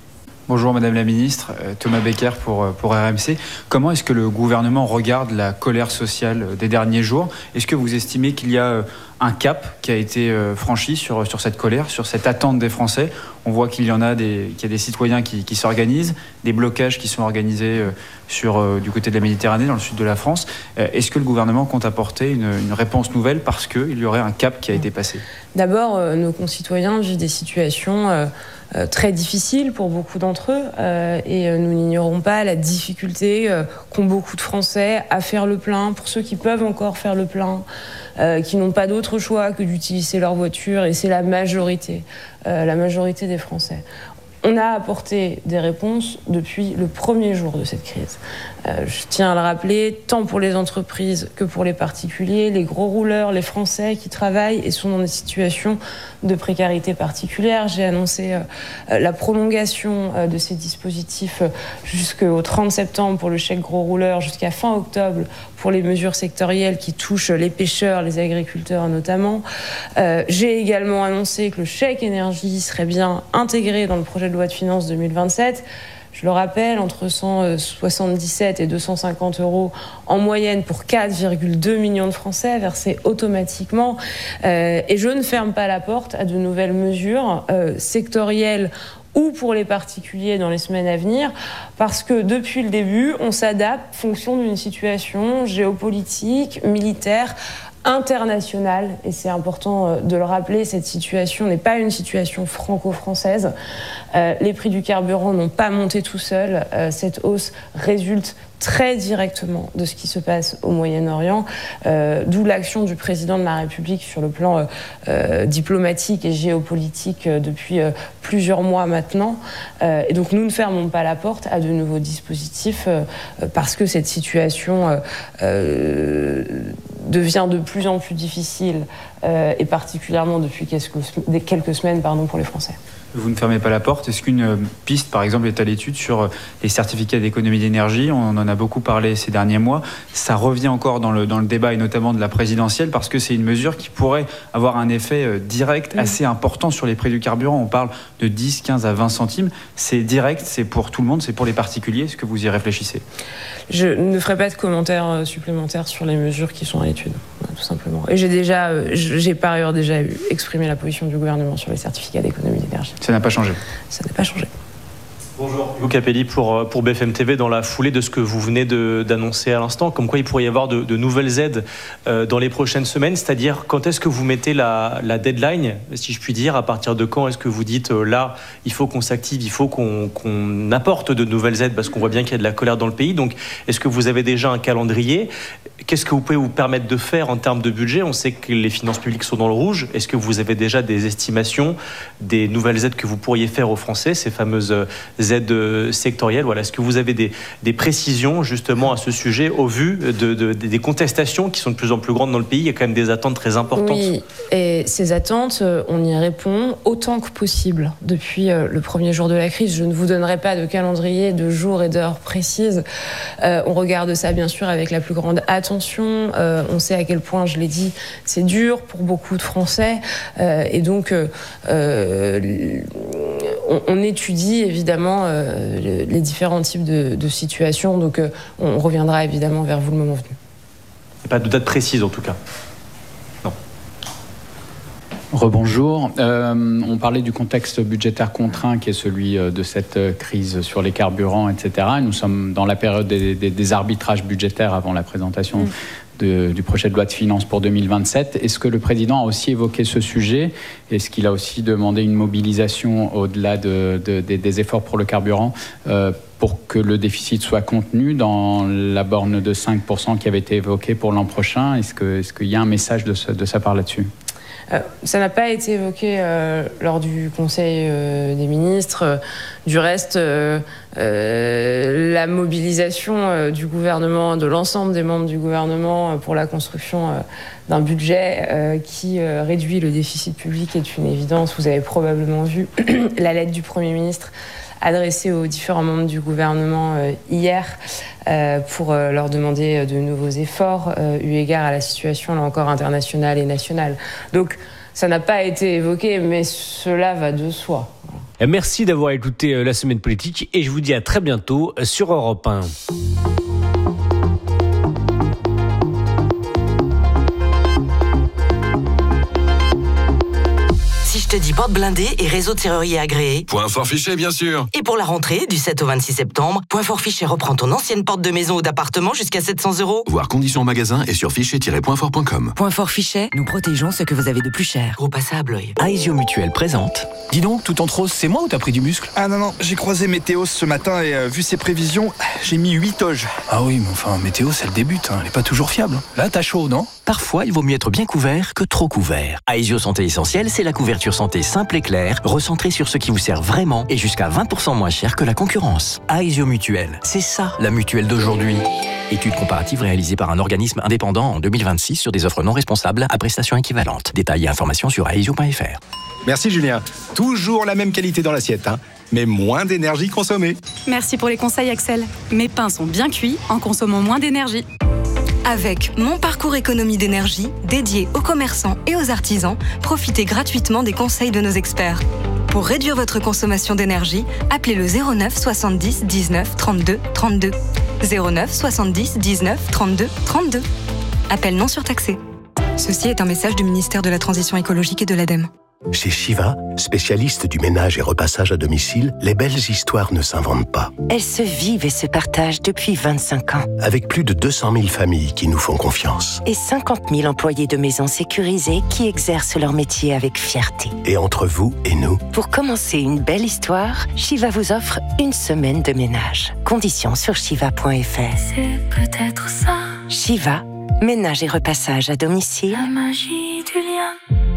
Bonjour Madame la Ministre, Thomas Becker pour RMC. Comment est-ce que le gouvernement regarde la colère sociale des derniers jours? Est-ce que vous estimez qu'il y a un cap qui a été franchi sur cette colère, sur cette attente des Français? On voit qu'il y a des citoyens qui s'organisent, des blocages qui sont organisés du côté de la Méditerranée, dans le sud de la France. Est-ce que le gouvernement compte apporter une réponse nouvelle parce qu'il y aurait un cap qui a été passé? D'abord, nos concitoyens vivent des situations très difficiles pour beaucoup d'entre eux et nous n'ignorons pas la difficulté qu'ont beaucoup de Français à faire le plein, pour ceux qui peuvent encore faire le plein, qui n'ont pas d'autre choix que d'utiliser leur voiture, et c'est la majorité des Français. On a apporté des réponses depuis le premier jour de cette crise. Je tiens à le rappeler, tant pour les entreprises que pour les particuliers, les gros rouleurs, les Français qui travaillent et sont dans des situations de précarité particulière. J'ai annoncé la prolongation de ces dispositifs jusqu'au 30 septembre pour le chèque gros rouleur, jusqu'à fin octobre pour les mesures sectorielles qui touchent les pêcheurs, les agriculteurs notamment. J'ai également annoncé que le chèque énergie serait bien intégré dans le projet de loi de finances 2027. Je le rappelle, entre 177 et 250 euros en moyenne pour 4,2 millions de Français versés automatiquement. Et je ne ferme pas la porte à de nouvelles mesures sectorielles ou pour les particuliers dans les semaines à venir, parce que depuis le début, on s'adapte en fonction d'une situation géopolitique, militaire, internationale, et c'est important de le rappeler, cette situation n'est pas une situation franco-française. Les prix du carburant n'ont pas monté tout seuls. Cette hausse résulte très directement de ce qui se passe au Moyen-Orient, d'où l'action du président de la République sur le plan diplomatique et géopolitique depuis plusieurs mois maintenant. Et donc nous ne fermons pas la porte à de nouveaux dispositifs parce que cette situation devient de plus en plus difficile et particulièrement depuis quelques semaines pour les Français. Vous ne fermez pas la porte. Est-ce qu'une piste, par exemple, est à l'étude sur les certificats d'économie d'énergie? On en a beaucoup parlé ces derniers mois. Ça revient encore dans le débat, et notamment de la présidentielle, parce que c'est une mesure qui pourrait avoir un effet direct assez important sur les prix du carburant. On parle de 10, 15 à 20 centimes. C'est direct, c'est pour tout le monde, c'est pour les particuliers. Est-ce que vous y réfléchissez? Je ne ferai pas de commentaires supplémentaires sur les mesures qui sont à l'étude, tout simplement. Et j'ai par ailleurs déjà exprimé la position du gouvernement sur les certificats d'économie d'énergie. Ça n'a pas changé? Ça n'a pas changé. Bonjour, Hugo Capelli pour BFM TV, dans la foulée de ce que vous venez d'annoncer à l'instant, comme quoi il pourrait y avoir de nouvelles aides dans les prochaines semaines, c'est-à-dire quand est-ce que vous mettez la deadline, si je puis dire, à partir de quand est-ce que vous dites là, il faut qu'on s'active, il faut qu'on apporte de nouvelles aides, parce qu'on voit bien qu'il y a de la colère dans le pays, donc est-ce que vous avez déjà un calendrier? Qu'est-ce que vous pouvez vous permettre de faire en termes de budget? On sait que les finances publiques sont dans le rouge. Est-ce que vous avez déjà des estimations des nouvelles aides que vous pourriez faire aux Français, ces fameuses aides sectorielles? Voilà. Est-ce que vous avez des précisions justement à ce sujet au vu des contestations qui sont de plus en plus grandes dans le pays? Il y a quand même des attentes très importantes. Oui, et ces attentes, on y répond autant que possible depuis le premier jour de la crise. Je ne vous donnerai pas de calendrier de jours et d'heures précises. On regarde ça bien sûr avec la plus grande attention. On sait à quel point, je l'ai dit, c'est dur pour beaucoup de Français. Et donc, on étudie évidemment les différents types de situations. Donc, on reviendra évidemment vers vous le moment venu. Il n'y a pas de date précise en tout cas? Non. Rebonjour. On parlait du contexte budgétaire contraint qui est celui de cette crise sur les carburants, etc. Nous sommes dans la période des arbitrages budgétaires avant la présentation du projet de loi de finances pour 2027. Est-ce que le président a aussi évoqué ce sujet? Est-ce qu'il a aussi demandé une mobilisation au-delà des efforts pour le carburant pour que le déficit soit contenu dans la borne de 5% qui avait été évoquée pour l'an prochain? Est-ce qu'il y a un message de sa part là-dessus? Ça n'a pas été évoqué lors du Conseil des ministres. Du reste, la mobilisation du gouvernement, de l'ensemble des membres du gouvernement pour la construction d'un budget qui réduit le déficit public est une évidence. Vous avez probablement vu la lettre du Premier ministre adressée aux différents membres du gouvernement hier pour leur demander de nouveaux efforts eu égard à la situation là encore internationale et nationale. Donc ça n'a pas été évoqué, mais cela va de soi. Merci d'avoir écouté la semaine politique et je vous dis à très bientôt sur Europe 1. Si je te dis porte blindée et réseau de serrurier agréé. Point fort Fichet, bien sûr. Et pour la rentrée, du 7 au 26 septembre, Point fort Fichet reprend ton ancienne porte de maison ou d'appartement jusqu'à 700 €. Voir conditions en magasin et sur fichet-pointfort.com. Point fort Fichet, nous protégeons ce que vous avez de plus cher. Gros passable, l'œil. Aesio Mutuelle présente. Dis donc, tout entre rose, c'est moi ou t'as pris du muscle? Ah non, j'ai croisé Météos ce matin et vu ses prévisions, j'ai mis 8 toges. Ah oui, mais enfin, Météos, elle débute, elle est pas toujours fiable. Là, t'as chaud, non? Parfois, il vaut mieux être bien couvert que trop couvert. Aesio Santé Essentielle, c'est la couverture santé simple et claire, recentrée sur ce qui vous sert vraiment et jusqu'à 20% moins cher que la concurrence. Aesio Mutuelle, c'est ça, la mutuelle d'aujourd'hui. Étude comparative réalisée par un organisme indépendant en 2026 sur des offres non responsables à prestations équivalentes. Détails et informations sur aesio.fr. Merci Julien. Toujours la même qualité dans l'assiette, mais moins d'énergie consommée. Merci pour les conseils Axel. Mes pains sont bien cuits en consommant moins d'énergie. Avec Mon Parcours Économie d'énergie, dédié aux commerçants et aux artisans, profitez gratuitement des conseils de nos experts. Pour réduire votre consommation d'énergie, appelez le 09 70 19 32 32. 09 70 19 32 32. Appel non surtaxé. Ceci est un message du ministère de la Transition écologique et de l'ADEME. Chez Shiva, spécialiste du ménage et repassage à domicile, les belles histoires ne s'inventent pas. Elles se vivent et se partagent depuis 25 ans. Avec plus de 200 000 familles qui nous font confiance. Et 50 000 employés de maisons sécurisées qui exercent leur métier avec fierté. Et entre vous et nous, pour commencer une belle histoire, Shiva vous offre une semaine de ménage. Conditions sur shiva.fr. C'est peut-être ça. Shiva, ménage et repassage à domicile. La magie du lien.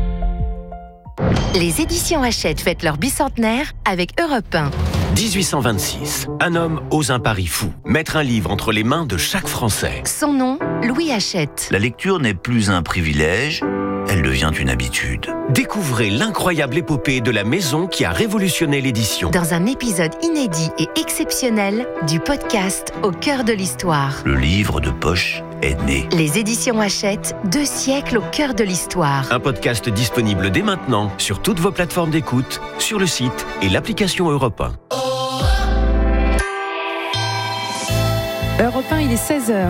Les éditions Hachette fêtent leur bicentenaire avec Europe 1. 1826. Un homme ose un pari fou. Mettre un livre entre les mains de chaque Français. Son nom, Louis Hachette. La lecture n'est plus un privilège, elle devient une habitude. Découvrez l'incroyable épopée de la maison qui a révolutionné l'édition. Dans un épisode inédit et exceptionnel du podcast Au cœur de l'histoire. Le livre de poche est né. Les éditions Hachette, 2 siècles au cœur de l'histoire. Un podcast disponible dès maintenant sur toutes vos plateformes d'écoute, sur le site et l'application Europe 1. Europe 1, il est 16h.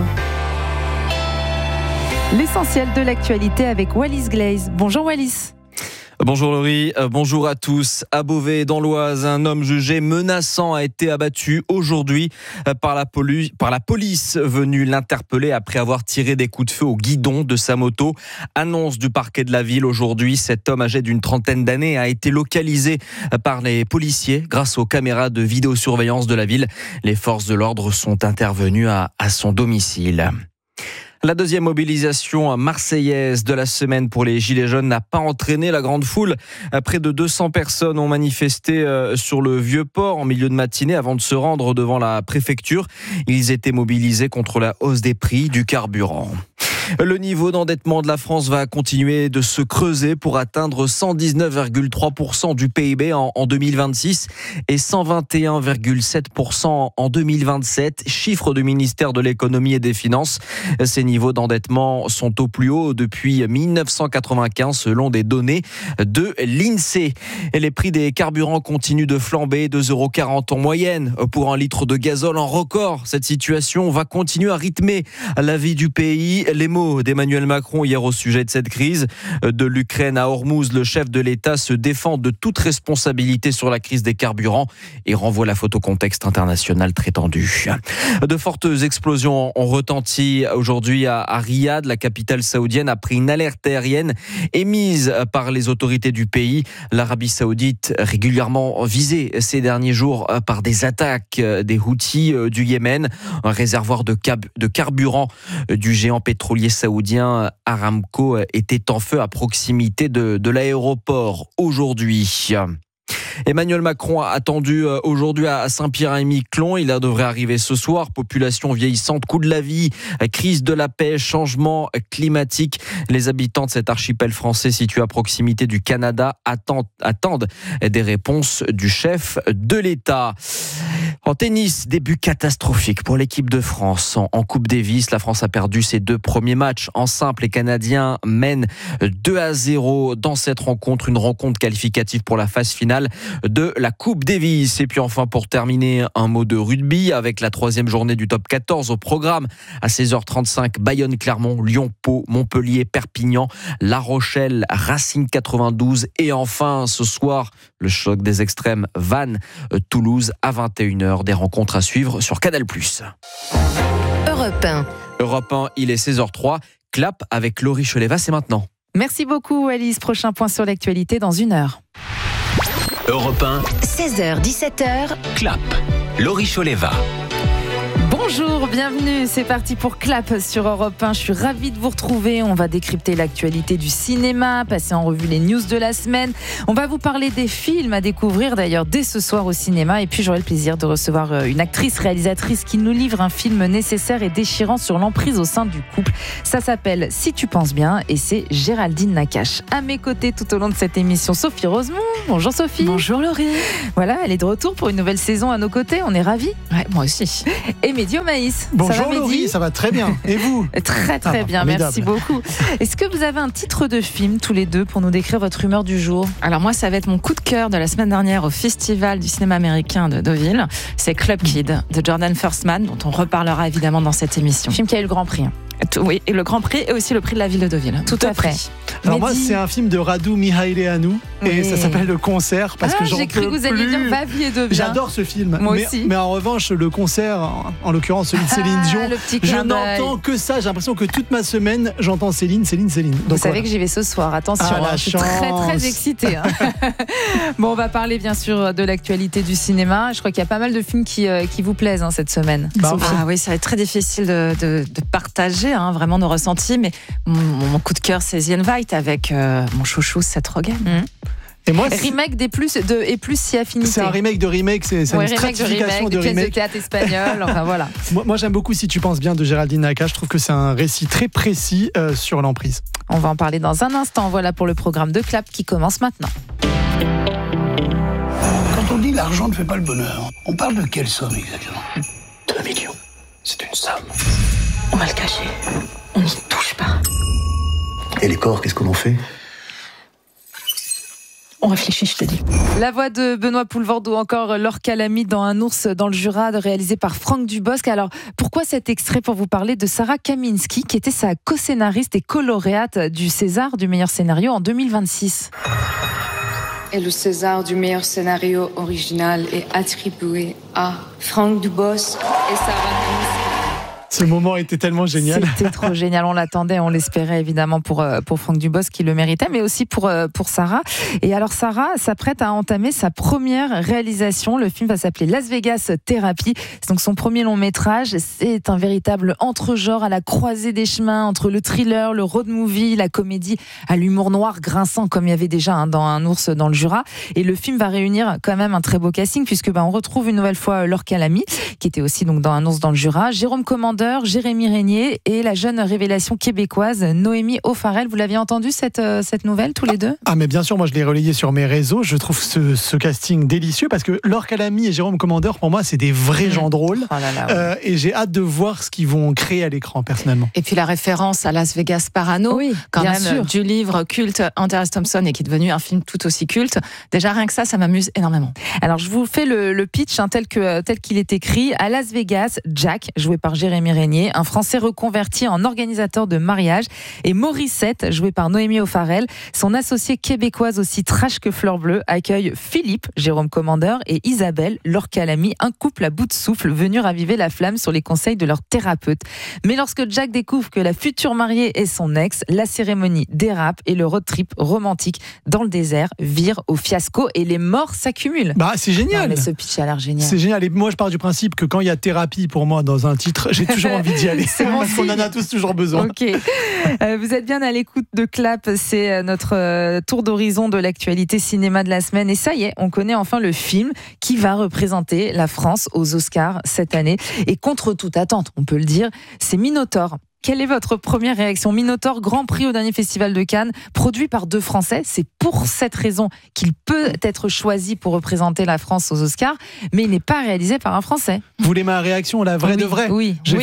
L'essentiel de l'actualité avec Wallis Glaze. Bonjour Wallis. Bonjour Laurie, bonjour à tous. À Beauvais, dans l'Oise, un homme jugé menaçant a été abattu aujourd'hui par la police venue l'interpeller après avoir tiré des coups de feu au guidon de sa moto. Annonce du parquet de la ville aujourd'hui. Cet homme âgé d'une trentaine d'années a été localisé par les policiers grâce aux caméras de vidéosurveillance de la ville. Les forces de l'ordre sont intervenues à son domicile. La deuxième mobilisation marseillaise de la semaine pour les Gilets jaunes n'a pas entraîné la grande foule. Près de 200 personnes ont manifesté sur le Vieux-Port en milieu de matinée avant de se rendre devant la préfecture. Ils étaient mobilisés contre la hausse des prix du carburant. Le niveau d'endettement de la France va continuer de se creuser pour atteindre 119,3% du PIB en 2026 et 121,7% en 2027. Chiffre du ministère de l'économie et des finances. Ces niveaux d'endettement sont au plus haut depuis 1995 selon des données de l'INSEE. Et les prix des carburants continuent de flamber, 2,40 € en moyenne pour un litre de gazole en record. Cette situation va continuer à rythmer la vie du pays. Les mots d'Emmanuel Macron hier au sujet de cette crise. De l'Ukraine à Hormuz, le chef de l'État se défend de toute responsabilité sur la crise des carburants et renvoie la photo contexte international très tendu. De fortes explosions ont retenti aujourd'hui à Riyad, la capitale saoudienne, après une alerte aérienne émise par les autorités du pays. L'Arabie saoudite régulièrement visée ces derniers jours par des attaques des Houthis du Yémen. Un réservoir de carburant du géant pétrolier saoudien Aramco était en feu à proximité de l'aéroport aujourd'hui. Emmanuel Macron a attendu aujourd'hui à Saint-Pierre-et-Miquelon. Il devrait arriver ce soir. Population vieillissante, coût de la vie, crise de la paix, changement climatique. Les habitants de cet archipel français situé à proximité du Canada attendent des réponses du chef de l'État. En tennis, début catastrophique pour l'équipe de France. En Coupe Davis, la France a perdu ses 2 premiers matchs. En simple, les Canadiens mènent 2-0 dans cette rencontre. Une rencontre qualificative pour la phase finale. de la Coupe Davis. Et puis enfin, pour terminer, un mot de rugby avec la 3e journée du top 14 au programme. À 16h35, Bayonne-Clermont, Lyon-Pau, Montpellier-Perpignan, La Rochelle, Racing 92 et enfin ce soir, le choc des extrêmes Vannes-Toulouse à 21h. Des rencontres à suivre sur Canal+. Europe 1. Europe 1, il est 16h03. Clap avec Laurie Choleva, c'est maintenant. Merci beaucoup Alice. Prochain point sur l'actualité dans 1 heure. Europe 1. 16h, 17h. Clap. Laurie Choleva. Bonjour, bienvenue, c'est parti pour Clap sur Europe 1. Je suis ravie de vous retrouver. On va décrypter l'actualité du cinéma, passer en revue les news de la semaine. On va vous parler des films à découvrir d'ailleurs dès ce soir au cinéma. Et puis j'aurai le plaisir de recevoir une actrice réalisatrice qui nous livre un film nécessaire et déchirant sur l'emprise au sein du couple. Ça s'appelle Si tu penses bien et c'est Géraldine Nakache. À mes côtés tout au long de cette émission, Sophie Rosemont. Bonjour Sophie. Bonjour Laurie. Voilà, elle est de retour pour une nouvelle saison à nos côtés. On est ravis. Ouais, moi aussi. Et Mehdi Omaïs. Bonjour Laurie, ça va très bien. Et vous ? Très bien, merci beaucoup. Est-ce que vous avez un titre de film tous les deux pour nous décrire votre humeur du jour ? Alors moi, ça va être mon coup de cœur de la semaine dernière au Festival du cinéma américain de Deauville. C'est Club Kid de Jordan Firstman, dont on reparlera évidemment dans cette émission. Film qui a eu le Grand Prix. Oui, et le Grand Prix et aussi le prix de la ville de Deauville. Tout à fait. Alors moi, c'est un film de Radu Mihailianu et ça s'appelle Le Concert parce que j'ai cru que vous alliez dire Ma vie est de bien. J'adore ce film. Moi aussi. Mais en revanche, le concert, en l'occurrence celui de Céline Dion, je n'entends que ça. J'ai l'impression que toute ma semaine, j'entends Céline. Donc, vous savez que j'y vais ce soir. Attention, je suis très excitée. Bon, on va parler bien sûr de l'actualité du cinéma. Je crois qu'il y a pas mal de films qui vous plaisent cette semaine. Oui, ça va être très difficile de partager vraiment nos ressentis, mais mon coup de cœur c'est The Invite avec mon chouchou Seth Rogen. Et moi, remake des plus et plus si affinité. C'est un remake de remake, c'est une stratification de remake. Pièces de théâtre espagnol, enfin voilà. Moi j'aime beaucoup Si tu penses bien de Géraldine Nakache. Je trouve que c'est un récit très précis sur l'emprise. On va en parler dans un instant. Voilà pour le programme de Clap qui commence maintenant. Quand on dit l'argent ne fait pas le bonheur, on parle de quelle somme exactement ? 2 millions. C'est une somme. On va le cacher. On n'y touche pas. Et les corps, qu'est-ce qu'on en fait ? On réfléchit, je te dis. La voix de Benoît Poelvoorde ou encore Laure Calamy dans Un ours dans le Jura, réalisé par Franck Dubosc. Alors, pourquoi cet extrait ? Pour vous parler de Sarah Kaminski, qui était sa co-scénariste et co-lauréate du César du meilleur scénario en 2026. Et le César du meilleur scénario original est attribué à Franck Dubosc et Sarah Kaminski. Ce moment était tellement génial. C'était trop génial, on l'attendait, on l'espérait évidemment pour Franck Dubosc qui le méritait, mais aussi pour Sarah. Et alors Sarah s'apprête à entamer sa première réalisation. Le film va s'appeler Las Vegas Therapy. C'est donc son premier long métrage. C'est un véritable entre-genre à la croisée des chemins entre le thriller, le road movie, la comédie à l'humour noir grinçant comme il y avait déjà dans Un ours dans le Jura. Et le film va réunir quand même un très beau casting puisque on retrouve une nouvelle fois Laure Calamy qui était aussi donc dans Un ours dans le Jura, Jérôme Commandeur, Jérémy Régnier et la jeune révélation québécoise Noémie O'Farrell. Vous l'aviez entendu cette nouvelle tous les deux ? Ah mais bien sûr, moi je l'ai relayé sur mes réseaux. Je trouve ce casting délicieux parce que Laure Calamy et Jérôme Commandeur, pour moi, c'est des vrais gens drôles. Et j'ai hâte de voir ce qu'ils vont créer à l'écran personnellement. Et puis la référence à Las Vegas Parano, quand même sûr. Du livre culte Hunter S. Thompson et qui est devenu un film tout aussi culte. Déjà rien que ça m'amuse énormément. Alors je vous fais le pitch tel qu'il est écrit. À Las Vegas, Jack, joué par Jérémy Régnier, un Français reconverti en organisateur de mariage, et Morissette, joué par Noémie O'Farrell, son associée québécoise aussi trash que fleur bleue, accueille Philippe, Jérôme Commandeur, et Isabelle, Laure Calamy, un couple à bout de souffle venu raviver la flamme sur les conseils de leur thérapeute. Mais lorsque Jack découvre que la future mariée est son ex, la cérémonie dérape et le road trip romantique dans le désert vire au fiasco et les morts s'accumulent. C'est génial. Non, mais ce pitch a l'air génial. C'est génial. Et moi, je pars du principe que quand il y a thérapie pour moi dans un titre, j'ai toujours envie d'y aller. Parce qu'on en a tous toujours besoin. Ok. Vous êtes bien à l'écoute de Clap. C'est notre tour d'horizon de l'actualité cinéma de la semaine. Et ça y est, on connaît enfin le film qui va représenter la France aux Oscars cette année. Et contre toute attente, on peut le dire, c'est Minotaur. Quelle est votre première réaction ? Minotaur, Grand Prix au dernier Festival de Cannes, produit par 2 Français. C'est pour cette raison qu'il peut être choisi pour représenter la France aux Oscars, mais il n'est pas réalisé par un Français. Vous voulez ma réaction, la vraie de vraie ? Oui.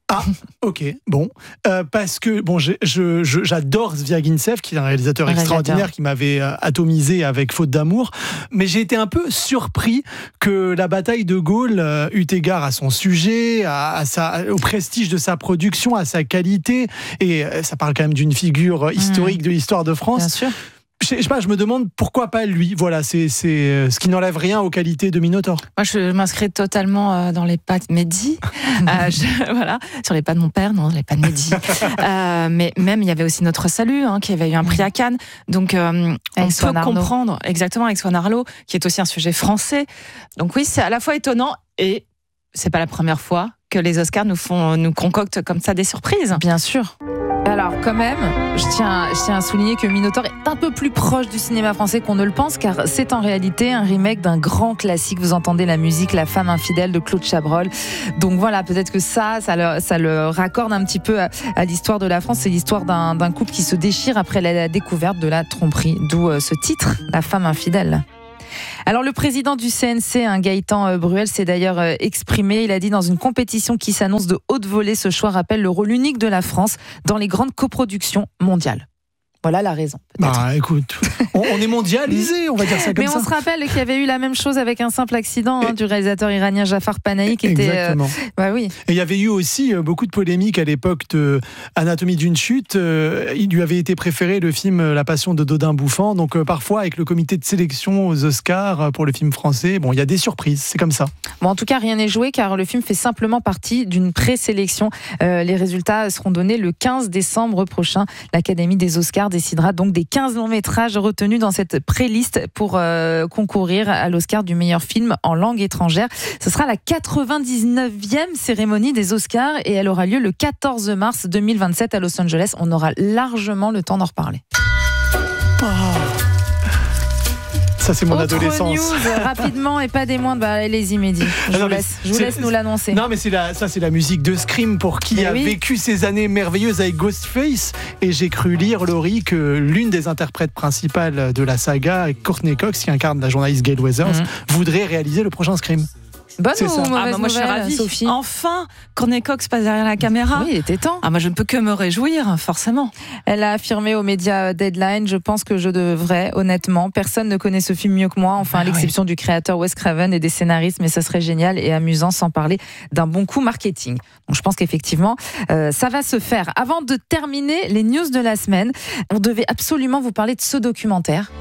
Ah, ok, bon. Parce que j'adore Zviagintsev, qui est un réalisateur extraordinaire qui m'avait atomisé avec Faute d'amour, mais j'ai été un peu surpris que la bataille de Gaulle eut égard à son sujet, au prestige de sa production, à sa qualité, et ça parle quand même d'une figure historique de l'histoire de France. Bien sûr. Je sais pas, je me demande pourquoi pas lui. Voilà, c'est ce qui n'enlève rien aux qualités de Minotaur. Moi, je m'inscris totalement dans les pas de Mehdi. Voilà, sur les pas de mon père, non, les pas de Mehdi. Mais même, il y avait aussi Notre Salut, qui avait eu un prix à Cannes. Donc, on peut comprendre, exactement, avec Swan Arlo, qui est aussi un sujet français. Donc oui, c'est à la fois étonnant et c'est pas la première fois que les Oscars nous concoctent comme ça des surprises. Bien sûr. Alors quand même, je tiens à souligner que Minotaur est un peu plus proche du cinéma français qu'on ne le pense, car c'est en réalité un remake d'un grand classique. Vous entendez la musique La femme infidèle de Claude Chabrol. Donc voilà, peut-être que ça le raccorde un petit peu à l'histoire de la France. C'est l'histoire d'un couple qui se déchire après la découverte de la tromperie, d'où ce titre, La femme infidèle. Alors le président du CNC, Gaëtan Bruel, s'est d'ailleurs exprimé. Il a dit: dans une compétition qui s'annonce de haute volée, ce choix rappelle le rôle unique de la France dans les grandes coproductions mondiales. Voilà la raison. Bah écoute, on est mondialisé, on va dire ça comme ça. Mais on se rappelle qu'il y avait eu la même chose avec un simple accident du réalisateur iranien Jafar Panahi qui Exactement. était. Bah oui. Et il y avait eu aussi beaucoup de polémiques à l'époque de Anatomie d'une chute. Il lui avait été préféré le film La Passion de Dodin Bouffant. Donc parfois avec le comité de sélection aux Oscars pour le film français, bon, il y a des surprises, c'est comme ça. Bon, en tout cas, rien n'est joué car le film fait simplement partie d'une présélection. Les résultats seront donnés le 15 décembre prochain. L'Académie des Oscars décidera donc des 15 longs métrages retenus dans cette pré-liste pour concourir à l'Oscar du meilleur film en langue étrangère. Ce sera la 99e cérémonie des Oscars et elle aura lieu le 14 mars 2027 à Los Angeles. On aura largement le temps d'en reparler. Oh. Ça, c'est mon Autre adolescence. News, rapidement et pas des moindres. Allez-y, Mehdi. Je vous laisse nous l'annoncer. Non, mais c'est la musique de Scream pour qui a vécu ces années merveilleuses avec Ghostface. Et j'ai cru lire, Laurie, que l'une des interprètes principales de la saga, Courtney Cox, qui incarne la journaliste Gail Weathers, voudrait réaliser le prochain Scream. Bonne ou mauvaise moi, je suis ravie. Sophie. Enfin, Courtney Cox passe derrière la caméra. Oui, il était temps. Moi, je ne peux que me réjouir, forcément. Elle a affirmé aux médias Deadline: je pense que je devrais, honnêtement. Personne ne connaît ce film mieux que moi, à l'exception du créateur Wes Craven et des scénaristes, mais ça serait génial et amusant, sans parler d'un bon coup marketing. Donc je pense qu'effectivement, ça va se faire. Avant de terminer les news de la semaine, on devait absolument vous parler de ce documentaire.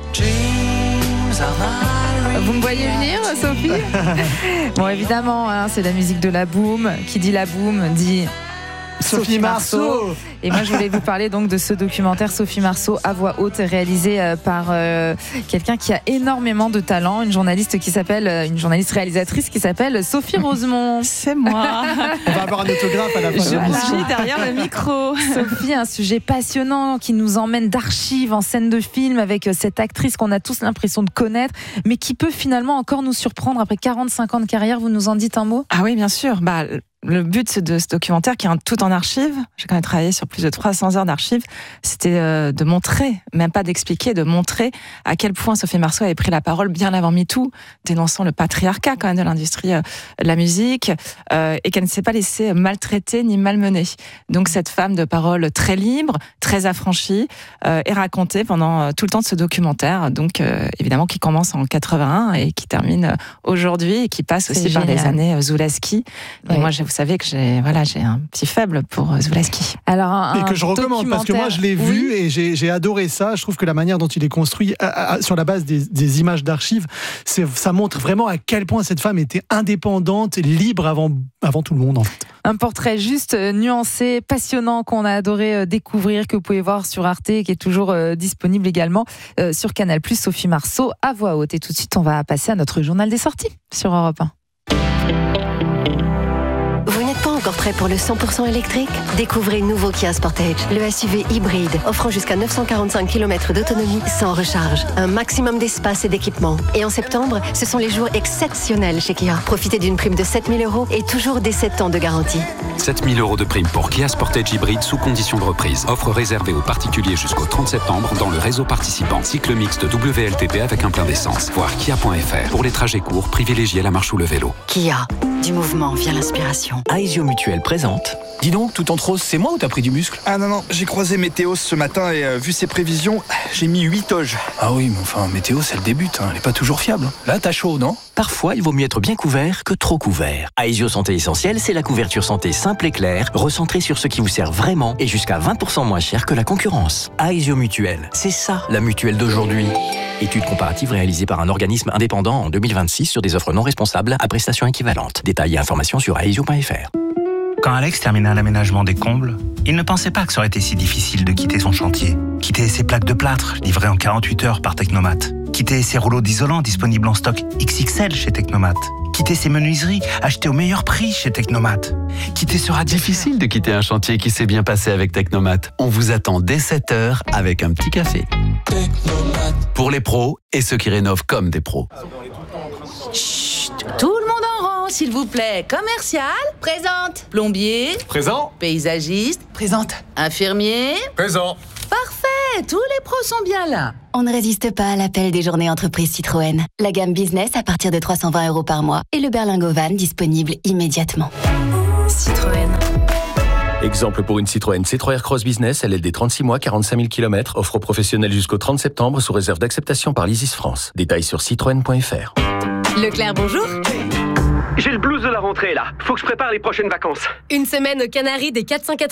Vous me voyez venir, Sophie? Bon, évidemment, c'est la musique de La Boum. Qui dit La Boum dit Sophie Marceau. Et moi, je voulais vous parler donc de ce documentaire Sophie Marceau à voix haute, réalisé par quelqu'un qui a énormément de talent, une journaliste réalisatrice qui s'appelle Sophie Rosemont. C'est moi. On va avoir un autographe à la fin de l'émission. Je suis derrière le micro. Sophie, un sujet passionnant qui nous emmène d'archives en scène de film avec cette actrice qu'on a tous l'impression de connaître, mais qui peut finalement encore nous surprendre après 45 ans de carrière. Vous nous en dites un mot? Ah oui, bien sûr. Le but de ce documentaire, qui est tout en archives, j'ai quand même travaillé sur plus de 300 heures d'archives, c'était de montrer, même pas d'expliquer, de montrer à quel point Sophie Marceau avait pris la parole bien avant MeToo, dénonçant le patriarcat quand même de l'industrie de la musique, et qu'elle ne s'est pas laissée maltraiter ni malmener. Donc cette femme de parole très libre, très affranchie, est racontée pendant tout le temps de ce documentaire, donc évidemment qui commence en 81 et qui termine aujourd'hui, et qui passe aussi par les années Zulawski. Et moi, vous savez que j'ai un petit faible pour Zulawski. Alors, et que je recommande, parce que moi je l'ai vu et j'ai adoré ça. Je trouve que la manière dont il est construit sur la base des images d'archives, ça montre vraiment à quel point cette femme était indépendante et libre avant tout le monde, en fait. Un portrait juste, nuancé, passionnant, qu'on a adoré découvrir, que vous pouvez voir sur Arte, qui est toujours disponible également sur Canal+, Sophie Marceau à voix haute. Et tout de suite, on va passer à notre journal des sorties sur Europe 1. Vous n'êtes pas encore prêt pour le 100% électrique? Découvrez le nouveau Kia Sportage, le SUV hybride, offrant jusqu'à 945 km d'autonomie sans recharge. Un maximum d'espace et d'équipement. Et en septembre, ce sont les jours exceptionnels chez Kia. Profitez d'une prime de 7 000 € et toujours des 7 ans de garantie. 7 000 € de prime pour Kia Sportage hybride sous condition de reprise. Offre réservée aux particuliers jusqu'au 30 septembre dans le réseau participant. Cycle mixte WLTP avec un plein d'essence. Voir kia.fr. Pour les trajets courts, privilégiez la marche ou le vélo. Kia, du mouvement via l'inspiration. Aesio Mutuelle présente Dis donc, tout en rose, c'est moi ou t'as pris du muscle? Ah non, j'ai croisé Météos ce matin et vu ses prévisions, j'ai mis 8 toges. Ah oui, mais enfin, Météos, elle débute, elle est pas toujours fiable. Là, t'as chaud, non? Parfois, il vaut mieux être bien couvert que trop couvert. Aesio Santé Essentielle, c'est la couverture santé simple et claire, recentrée sur ce qui vous sert vraiment et jusqu'à 20% moins cher que la concurrence. Aesio Mutuelle, c'est ça, la mutuelle d'aujourd'hui. Étude comparative réalisée par un organisme indépendant en 2026 sur des offres non responsables à prestations équivalentes. Détails et informations sur aesio.fr. Quand Alex terminait l'aménagement des combles, il ne pensait pas que ça aurait été si difficile de quitter son chantier. Quitter ses plaques de plâtre, livrées en 48 heures par Technomat. Quitter ses rouleaux d'isolant disponibles en stock XXL chez Technomat. Quitter ses menuiseries achetées au meilleur prix chez Technomat. Quitter sera difficile de quitter un chantier qui s'est bien passé avec Technomat. On vous attend dès 7h avec un petit café. Technomat. Pour les pros et ceux qui rénovent comme des pros. Chut, tout le monde en rang, s'il vous plaît. Commercial, présente. Plombier, présent. Paysagiste, présente. Infirmier, présent. Parfait, tous les pros sont bien là. On ne résiste pas à l'appel des journées entreprises Citroën. La gamme business à partir de 320 € par mois et le berlingot van disponible immédiatement. Citroën. Exemple pour une Citroën C3 Aircross Business, LLD 36 mois, 45 000 km, offre aux professionnels jusqu'au 30 septembre sous réserve d'acceptation par l'Isis France. Détails sur citroën.fr. Leclerc, bonjour. J'ai le blues de la rentrée là. Faut que je prépare les prochaines vacances. Une semaine aux Canaries des 480